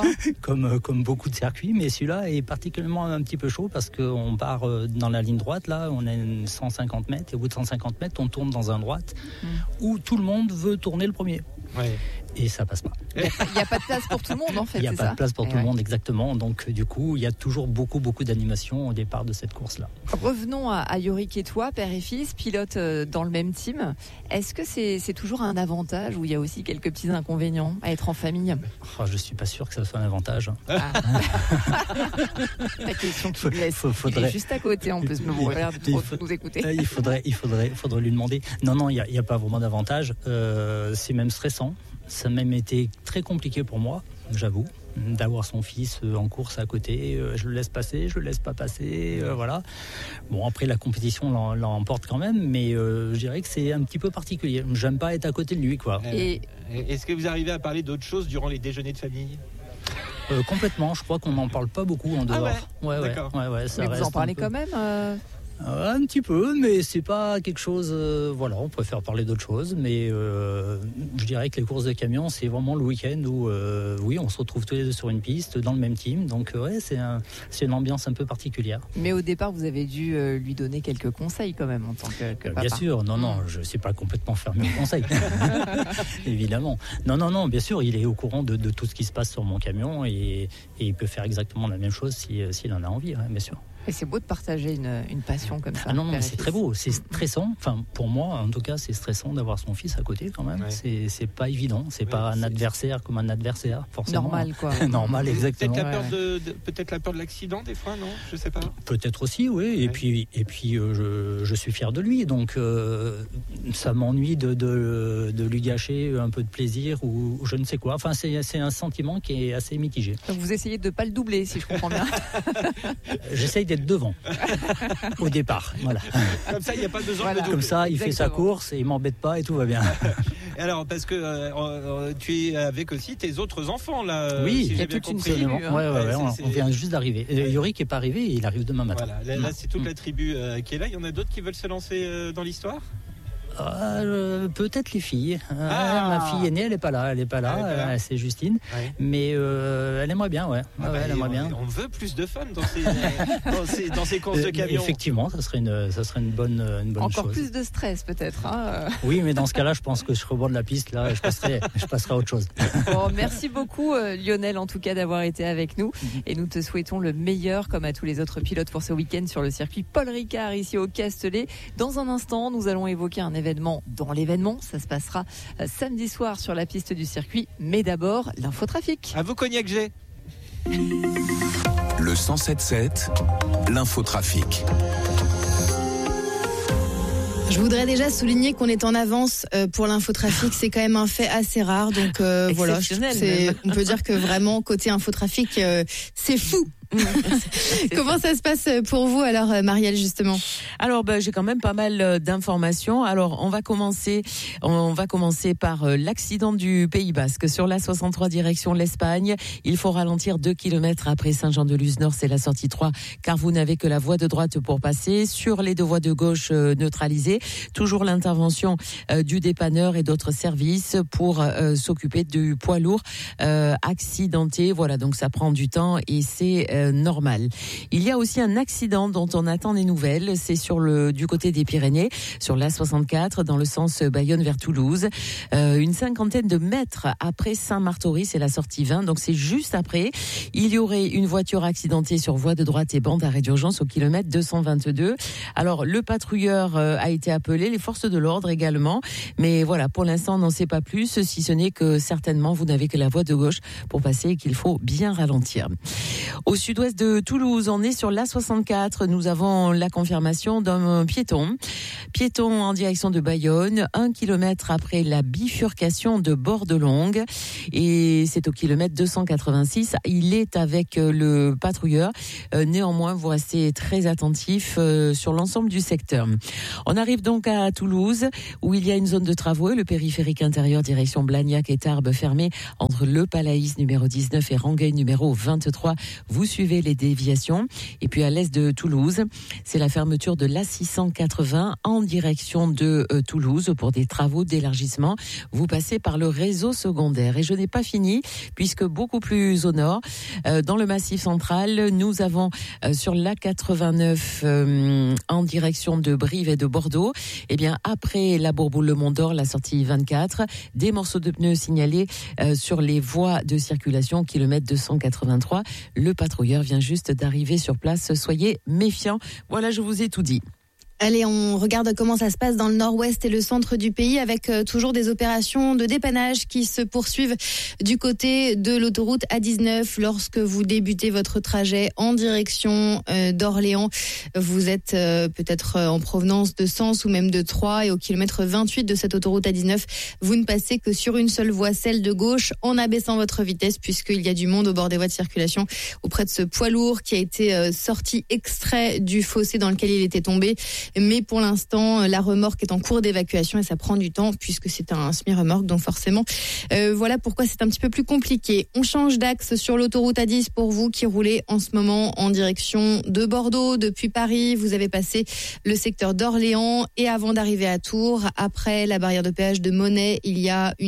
S12: comme beaucoup de circuits, mais celui-là est particulièrement un petit peu chaud parce qu'on part dans la ligne droite, là, on est 150 mètres, et au bout de 150 mètres, on tourne dans un droite où tout le monde veut tourner le premier.
S6: Ouais.
S12: Et ça passe pas.
S8: Il n'y a pas de place pour tout le monde en fait.
S12: Il n'y a pas de place pour tout le monde, exactement. Donc du coup, il y a toujours beaucoup d'animation au départ de cette course-là.
S8: Revenons à Yorick et toi, père et fils, pilote dans le même team. Est-ce que c'est toujours un avantage ou il y a aussi quelques petits inconvénients à être en famille ?
S12: Je suis pas sûr que ça soit un avantage.
S8: La question qui blesse. Il est juste à côté, on peut se nous écouter.
S12: Il faudrait lui demander. Non, il n'y a pas vraiment d'avantage. C'est même stressant. Ça a même été très compliqué pour moi, j'avoue, d'avoir son fils en course à côté. Je le laisse passer, je le laisse pas passer, voilà. Bon, après la compétition l'emporte quand même, mais je dirais que c'est un petit peu particulier. J'aime pas être à côté de lui, quoi.
S6: Et est-ce que vous arrivez à parler d'autres choses durant les déjeuners de famille ?
S12: Complètement. Je crois qu'on n'en parle pas beaucoup en dehors.
S6: Ouais, d'accord.
S12: Ouais, ça
S8: mais vous en parlez quand même
S12: un petit peu, mais c'est pas quelque chose. On préfère parler d'autre chose. Mais je dirais que les courses de camions, c'est vraiment le week-end où, on se retrouve tous les deux sur une piste, dans le même team. Donc, c'est une ambiance un peu particulière.
S8: Mais au départ, vous avez dû lui donner quelques conseils quand même en tant que papa.
S12: Bien sûr, non, je ne suis pas complètement fermé aux conseils. Évidemment. Non, bien sûr, il est au courant de tout ce qui se passe sur mon camion et il peut faire exactement la même chose s'il en a envie, bien sûr.
S8: Et c'est beau de partager une passion comme ça.
S12: Non, c'est très beau. C'est stressant. Enfin, pour moi, en tout cas, c'est stressant d'avoir son fils à côté quand même. Ouais. C'est pas évident. C'est pas un adversaire comme un adversaire, forcément.
S8: Normal, quoi.
S12: Normal, exactement.
S6: Peut-être la peur de l'accident, des fois, non ? Je sais pas.
S12: Peut-être aussi, oui. Ouais. Et puis, je suis fier de lui. Donc, ça m'ennuie de lui gâcher un peu de plaisir ou je ne sais quoi. Enfin, c'est un sentiment qui est assez mitigé.
S8: Donc, vous essayez de pas le doubler, si je comprends bien.
S12: J'essaye d'être devant au départ, voilà.
S6: Comme ça, il n'y a pas besoin de doubler.
S12: Comme ça, il fait sa course et il m'embête pas et tout va bien.
S6: Alors, parce que tu es avec aussi tes autres enfants là.
S12: Oui,
S6: si
S12: il y a
S6: toute
S12: une série. On vient juste d'arriver. Yorick est pas arrivé, il arrive demain matin.
S6: Voilà, là c'est toute la tribu qui est là. Il y en a d'autres qui veulent se lancer dans l'histoire ?
S12: Peut-être les filles. Ma fille aînée, elle est pas là. C'est Justine, mais elle aimerait bien, elle aimerait bien.
S6: On veut plus de femmes dans ces courses de camions.
S12: Effectivement, ça serait une bonne chose.
S8: Encore plus de stress peut-être.
S12: Oui, mais dans ce cas-là, je pense que je serai au bord de la piste. Là, je passerai à autre chose.
S8: Bon, merci beaucoup Lionel, en tout cas, d'avoir été avec nous. Et nous te souhaitons le meilleur, comme à tous les autres pilotes, pour ce week-end sur le circuit Paul Ricard ici au Castellet. Dans un instant, nous allons évoquer un événement dans l'événement. Ça se passera samedi soir sur la piste du circuit. Mais d'abord, l'infotrafic.
S6: À vous, Cognac G.
S5: Le 107.7, l'infotrafic.
S2: Je voudrais déjà souligner qu'on est en avance pour l'infotrafic. C'est quand même un fait assez rare. Donc voilà, on peut dire que vraiment, côté infotrafic, c'est fou. Comment ça se passe pour vous alors, Marielle, justement?
S1: Alors j'ai quand même pas mal d'informations. Alors on va commencer par l'accident du Pays Basque sur la 63 direction l'Espagne. Il faut ralentir 2 km après Saint-Jean-de-Luz-Nord, c'est la sortie 3, car vous n'avez que la voie de droite pour passer. Sur les deux voies de gauche neutralisées, toujours l'intervention du dépanneur et d'autres services pour s'occuper du poids lourd accidenté. Voilà, donc ça prend du temps et c'est normal. Il y a aussi un accident dont on attend des nouvelles. C'est du côté des Pyrénées, sur l'A64, dans le sens Bayonne vers Toulouse. Une 50aine de mètres après Saint-Martory, c'est la sortie 20, donc c'est juste après. Il y aurait une voiture accidentée sur voie de droite et bande d'arrêt d'urgence au kilomètre 222. Alors, le patrouilleur a été appelé, les forces de l'ordre également. Mais voilà, pour l'instant, on n'en sait pas plus, si ce n'est que certainement, vous n'avez que la voie de gauche pour passer et qu'il faut bien ralentir. Au sud-ouest de Toulouse, on est sur l'A64. Nous avons la confirmation d'un piéton en direction de Bayonne, 1 kilomètre après la bifurcation de Bordelongue. Et c'est au kilomètre 286. Il est avec le patrouilleur. Néanmoins, vous restez très attentifs sur l'ensemble du secteur. On arrive donc à Toulouse, où il y a une zone de travaux. Le périphérique intérieur direction Blagnac et Tarbes fermé entre le Palaïs numéro 19 et Rangueil numéro 23. Vous suivez les déviations. Et puis à l'est de Toulouse, c'est la fermeture de l'A680 en direction de Toulouse pour des travaux d'élargissement. Vous passez par le réseau secondaire. Et je n'ai pas fini, puisque beaucoup plus au nord, dans le Massif central, nous avons sur l'A89 en direction de Brive et de Bordeaux, eh bien après la Bourboule-le-Mont-d'Or, la sortie 24, des morceaux de pneus signalés sur les voies de circulation, kilomètre 283. Le patrouilleur vient juste d'arriver sur place. Soyez méfiants. Voilà, je vous ai tout dit.
S2: Allez, on regarde comment ça se passe dans le nord-ouest et le centre du pays avec toujours des opérations de dépannage qui se poursuivent du côté de l'autoroute A19. Lorsque vous débutez votre trajet en direction d'Orléans, vous êtes peut-être en provenance de Sens ou même de Troyes, et au kilomètre 28 de cette autoroute A19, vous ne passez que sur une seule voie, celle de gauche, en abaissant votre vitesse puisqu'il y a du monde au bord des voies de circulation auprès de ce poids lourd qui a été sorti extrait du fossé dans lequel il était tombé. Mais pour l'instant, la remorque est en cours d'évacuation et ça prend du temps puisque c'est un semi-remorque, donc forcément, voilà pourquoi c'est un petit peu plus compliqué. On change d'axe sur l'autoroute A10 pour vous qui roulez en ce moment en direction de Bordeaux. Depuis Paris, vous avez passé le secteur d'Orléans et avant d'arriver à Tours, après la barrière de péage de Monnet, il y a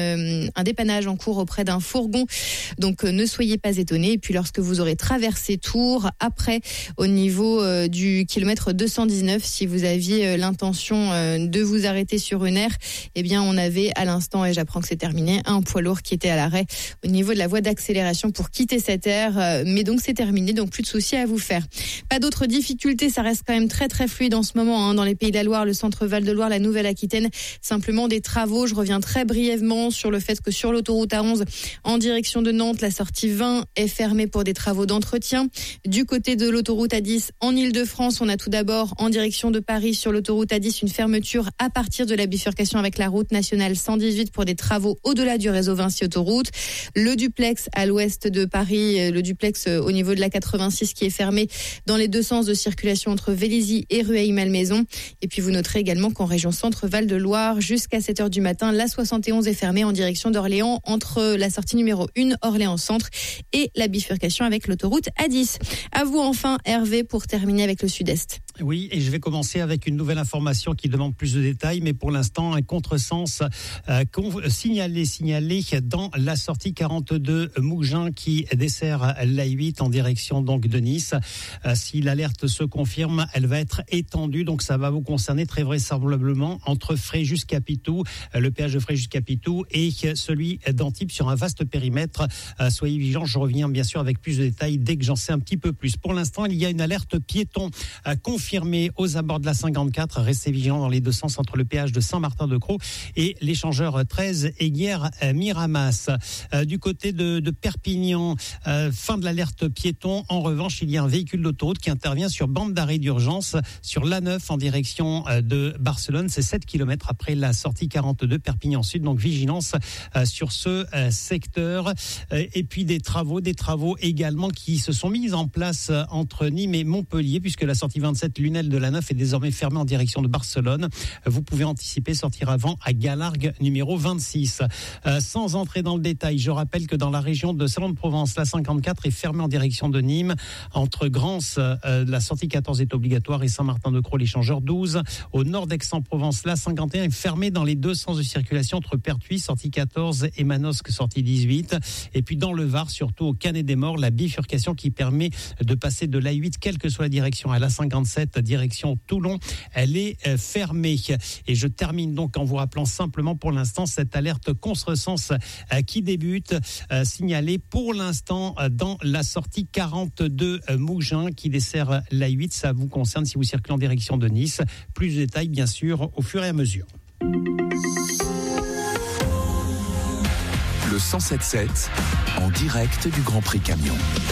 S2: un dépannage en cours auprès d'un fourgon. Donc ne soyez pas étonnés. Et puis lorsque vous aurez traversé Tours, après au niveau du kilomètre 219, si vous aviez l'intention de vous arrêter sur une aire, eh bien on avait à l'instant, et j'apprends que c'est terminé, un poids lourd qui était à l'arrêt au niveau de la voie d'accélération pour quitter cette aire, mais donc c'est terminé, donc plus de soucis à vous faire. Pas d'autres difficultés, ça reste quand même très très fluide en ce moment dans les Pays de la Loire, le centre Val-de-Loire, la Nouvelle-Aquitaine, simplement des travaux. Je reviens très brièvement sur le fait que sur l'autoroute A11 en direction de Nantes, la sortie 20 est fermée pour des travaux d'entretien. Du côté de l'autoroute A10 en Ile-de-France, on a tout d'abord en direction de Paris sur l'autoroute A10 une fermeture à partir de la bifurcation avec la route nationale 118 pour des travaux au-delà du réseau Vinci Autoroute. Le duplex à l'ouest de Paris, le duplex au niveau de la 86 qui est fermé dans les deux sens de circulation entre Vélizy et Rueil-Malmaison. Et puis vous noterez également qu'en région centre Val-de-Loire, jusqu'à 7h du matin, la 71 est fermée en direction d'Orléans entre la sortie numéro 1 Orléans Centre et la bifurcation avec l'autoroute A10. À vous enfin Hervé pour terminer avec le sud-est.
S3: Oui, et je vais commencer avec une nouvelle information qui demande plus de détails, mais pour l'instant, un contresens signalé dans la sortie 42 Mougins qui dessert l'A8 en direction donc de Nice. Si l'alerte se confirme, elle va être étendue, donc ça va vous concerner très vraisemblablement entre Fréjus-Capitou, le péage de Fréjus-Capitou et celui d'Antibes sur un vaste périmètre. Soyez vigilants, je reviens bien sûr avec plus de détails dès que j'en sais un petit peu plus. Pour l'instant, il y a une alerte piéton confirmée confirmé aux abords de la 54. Restez vigilants dans les deux sens entre le péage de Saint-Martin-de-Crau et l'échangeur 13 Eyguières-Miramas. Du côté de Perpignan, fin de l'alerte piéton. En revanche, il y a un véhicule d'autoroute qui intervient sur bande d'arrêt d'urgence sur l'A9 en direction de Barcelone. C'est 7 km après la sortie 42 Perpignan Sud. Donc vigilance sur ce secteur. Et puis des travaux également qui se sont mis en place entre Nîmes et Montpellier, puisque la sortie 27 Lunel de l'A9 est désormais fermée en direction de Barcelone. Vous pouvez anticiper, sortir avant à Galargues numéro 26. Sans entrer dans le détail, je rappelle que dans la région de Salon-de-Provence, la 54 est fermée en direction de Nîmes. Entre Grance, la sortie 14 est obligatoire et Saint-Martin-de-Crau, l'échangeur 12. Au nord d'Aix-en-Provence, la 51 est fermée dans les deux sens de circulation entre Pertuis, sortie 14 et Manosque, sortie 18. Et puis dans le Var, surtout au Canet-des-Morts, la bifurcation qui permet de passer de l'A8, quelle que soit la direction, à la 57, direction Toulon, elle est fermée. Et je termine donc en vous rappelant simplement pour l'instant cette alerte contresens qui débute, signalée pour l'instant dans la sortie 42 Mougins qui dessert l'A8. Ça vous concerne si vous circulez en direction de Nice. Plus de détails bien sûr au fur et à mesure.
S5: Le 107.7 en direct du Grand Prix Camion.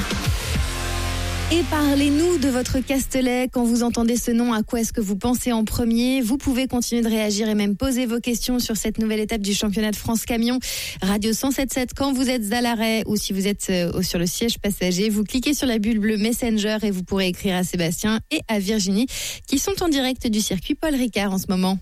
S2: Et parlez-nous de votre Castellet. Quand vous entendez ce nom, à quoi est-ce que vous pensez en premier ? Vous pouvez continuer de réagir et même poser vos questions sur cette nouvelle étape du championnat de France Camion. Radio 107.7 quand vous êtes à l'arrêt ou si vous êtes sur le siège passager. Vous cliquez sur la bulle bleue Messenger et vous pourrez écrire à Sébastien et à Virginie qui sont en direct du circuit Paul Ricard en ce moment.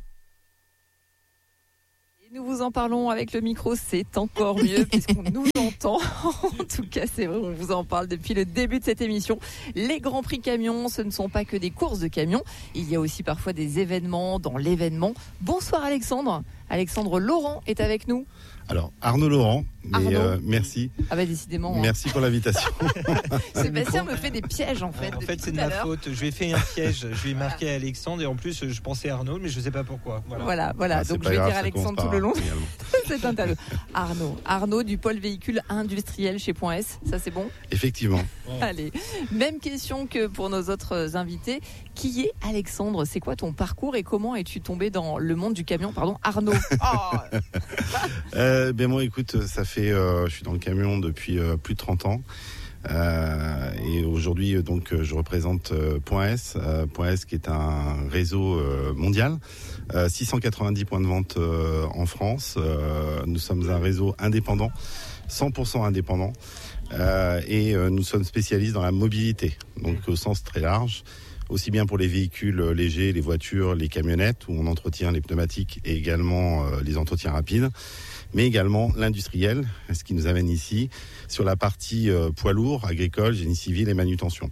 S8: Nous vous en parlons avec le micro, c'est encore mieux puisqu'on nous entend. En tout cas, c'est vrai, on vous en parle depuis le début de cette émission. Les Grands Prix Camions, ce ne sont pas que des courses de camions. Il y a aussi parfois des événements dans l'événement. Bonsoir Alexandre. Alexandre Laurent est avec nous.
S13: Alors, Arnaud Laurent, merci.
S8: Ah bah décidément.
S13: Merci pour l'invitation.
S8: Sébastien me fait des pièges en fait.
S6: En fait, c'est de ma faute. Je lui ai fait un piège. Je lui ai marqué Alexandre et en plus, je pensais Arnaud, mais je ne sais pas pourquoi. Voilà.
S8: Ah, donc je vais dire Alexandre tout le long de cette interview. Arnaud du pôle véhicule industriel chez Point S. Ça, c'est bon ?
S13: Effectivement.
S8: Allez, même question que pour nos autres invités. Qui est Alexandre ? C'est quoi ton parcours et comment es-tu tombé dans le monde du camion ? Pardon, Arnaud.
S13: Ben moi, écoute, ça fait, je suis dans le camion depuis plus de 30 ans. Et aujourd'hui, donc, je représente Point S. Point S qui est un réseau mondial. 690 points de vente en France. Nous sommes un réseau indépendant, 100% indépendant. Et nous sommes spécialistes dans la mobilité, donc au sens très large. Aussi bien pour les véhicules légers, les voitures, les camionnettes, où on entretient les pneumatiques et également les entretiens rapides, mais également l'industriel, ce qui nous amène ici sur la partie poids lourd, agricole, génie civil et manutention.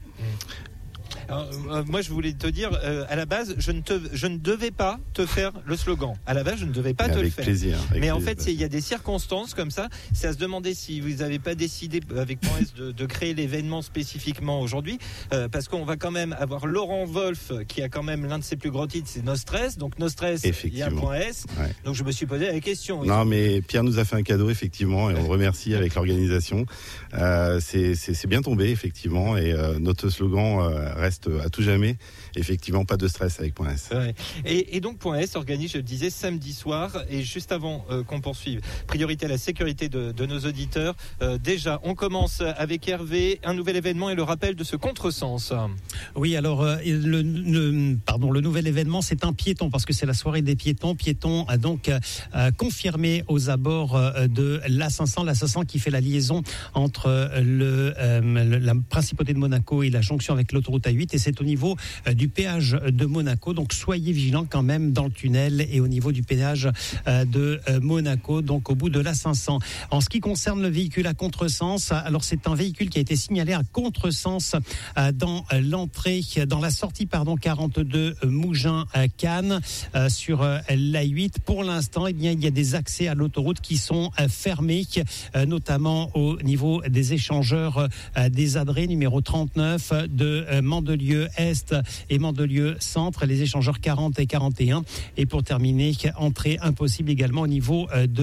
S6: Alors, moi, je voulais te dire, à la base, je ne devais pas te faire le slogan. À la base, je ne devais pas te le faire.
S13: Plaisir,
S6: mais en fait, il y a des circonstances comme ça. C'est à se demander si vous n'avez pas décidé avec Point S de créer l'événement spécifiquement aujourd'hui, parce qu'on va quand même avoir Laurent Wolf qui a quand même l'un de ses plus gros titres, c'est No Stress. Donc No Stress, il y a Point S. Ouais. Donc je me suis posé la question.
S13: Non, mais Pierre nous a fait un cadeau effectivement, et on le remercie avec l'organisation. C'est bien tombé effectivement, et notre slogan reste à tout jamais, effectivement, pas de stress avec Point S.
S6: Ouais. Et donc Point S organise, je le disais, samedi soir, et juste avant qu'on poursuive, priorité à la sécurité de nos auditeurs. Déjà, on commence avec Hervé, un nouvel événement et le rappel de ce contresens.
S3: Oui, alors le nouvel événement, c'est un piéton, parce que c'est la soirée des piétons. Piéton a donc confirmé aux abords de l'A500, l'A500 qui fait la liaison entre la principauté de Monaco et la jonction avec l'autoroute A8, et c'est au niveau du péage de Monaco, donc soyez vigilants quand même dans le tunnel et au niveau du péage de Monaco, donc au bout de l'A500. En ce qui concerne le véhicule à contresens, alors c'est un véhicule qui a été signalé à contresens dans la sortie 42 Mougins-Cannes sur l'A8. Pour l'instant, eh bien, il y a des accès à l'autoroute qui sont fermés, notamment au niveau des échangeurs des Adrets, numéro 39 de Mandelieu Mandelieu-Est et Mandelieu-Centre, les échangeurs 40 et 41. Et pour terminer, entrée impossible également au niveau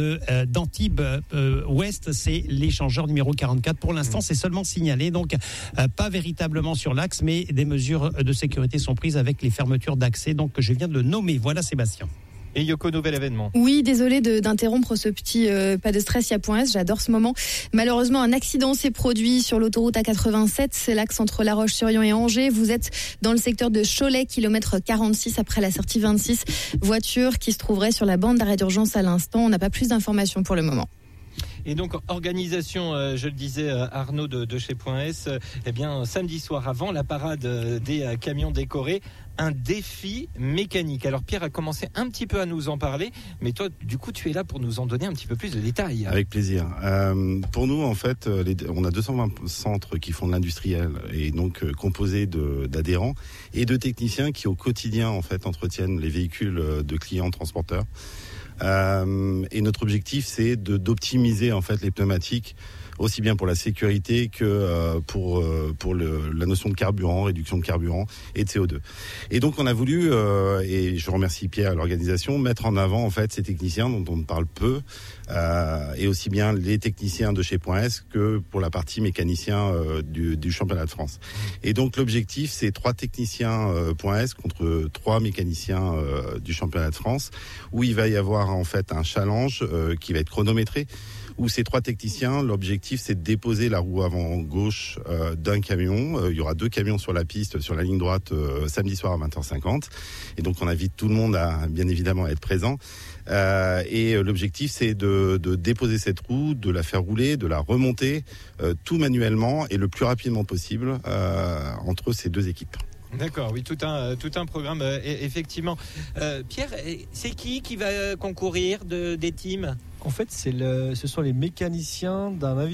S3: d'Antibes-Ouest, c'est l'échangeur numéro 44. Pour l'instant, c'est seulement signalé, donc pas véritablement sur l'axe, mais des mesures de sécurité sont prises avec les fermetures d'accès, donc que je viens de le nommer. Voilà, Sébastien.
S6: Et Yoko, nouvel événement.
S2: Oui, désolé d'interrompre ce petit pas de stress, il y a point S, j'adore ce moment. Malheureusement, un accident s'est produit sur l'autoroute A87, c'est l'axe entre La Roche-sur-Yon et Angers. Vous êtes dans le secteur de Cholet, kilomètre 46 après la sortie 26. Voiture qui se trouverait sur la bande d'arrêt d'urgence à l'instant. On n'a pas plus d'informations pour le moment.
S6: Et donc, organisation, je le disais, Arnaud de chez Point S, eh bien, samedi soir avant la parade des camions décorés, un défi mécanique. Alors, Pierre a commencé un petit peu à nous en parler, mais toi, du coup, tu es là pour nous en donner un petit peu plus de détails.
S13: Avec plaisir. Pour nous, en fait, on a 220 centres qui font de l'industriel et donc composés d'adhérents et de techniciens qui, au quotidien, en fait, entretiennent les véhicules de clients transporteurs. Et notre objectif, c'est d'optimiser en fait les pneumatiques, aussi bien pour la sécurité que pour la notion de carburant, réduction de carburant et de CO2. Et donc on a voulu, et je remercie Pierre et l'organisation, mettre en avant en fait ces techniciens dont on parle peu, et aussi bien les techniciens de chez Point S que pour la partie mécanicien du championnat de France. Et donc l'objectif, c'est 3 techniciens Point S contre 3 mécaniciens du championnat de France, où il va y avoir en fait un challenge qui va être chronométré, où ces 3 techniciens, l'objectif c'est de déposer la roue avant gauche d'un camion. Il y aura 2 camions sur la piste, sur la ligne droite, samedi soir à 20h50. Et donc on invite tout le monde à bien évidemment à être présent. Et l'objectif c'est de déposer cette roue, de la faire rouler, de la remonter, tout manuellement et le plus rapidement possible entre ces 2 équipes.
S6: D'accord, oui, tout un programme, effectivement. Pierre, c'est qui va concourir des teams ?
S9: En fait, ce sont les mécaniciens d'un navire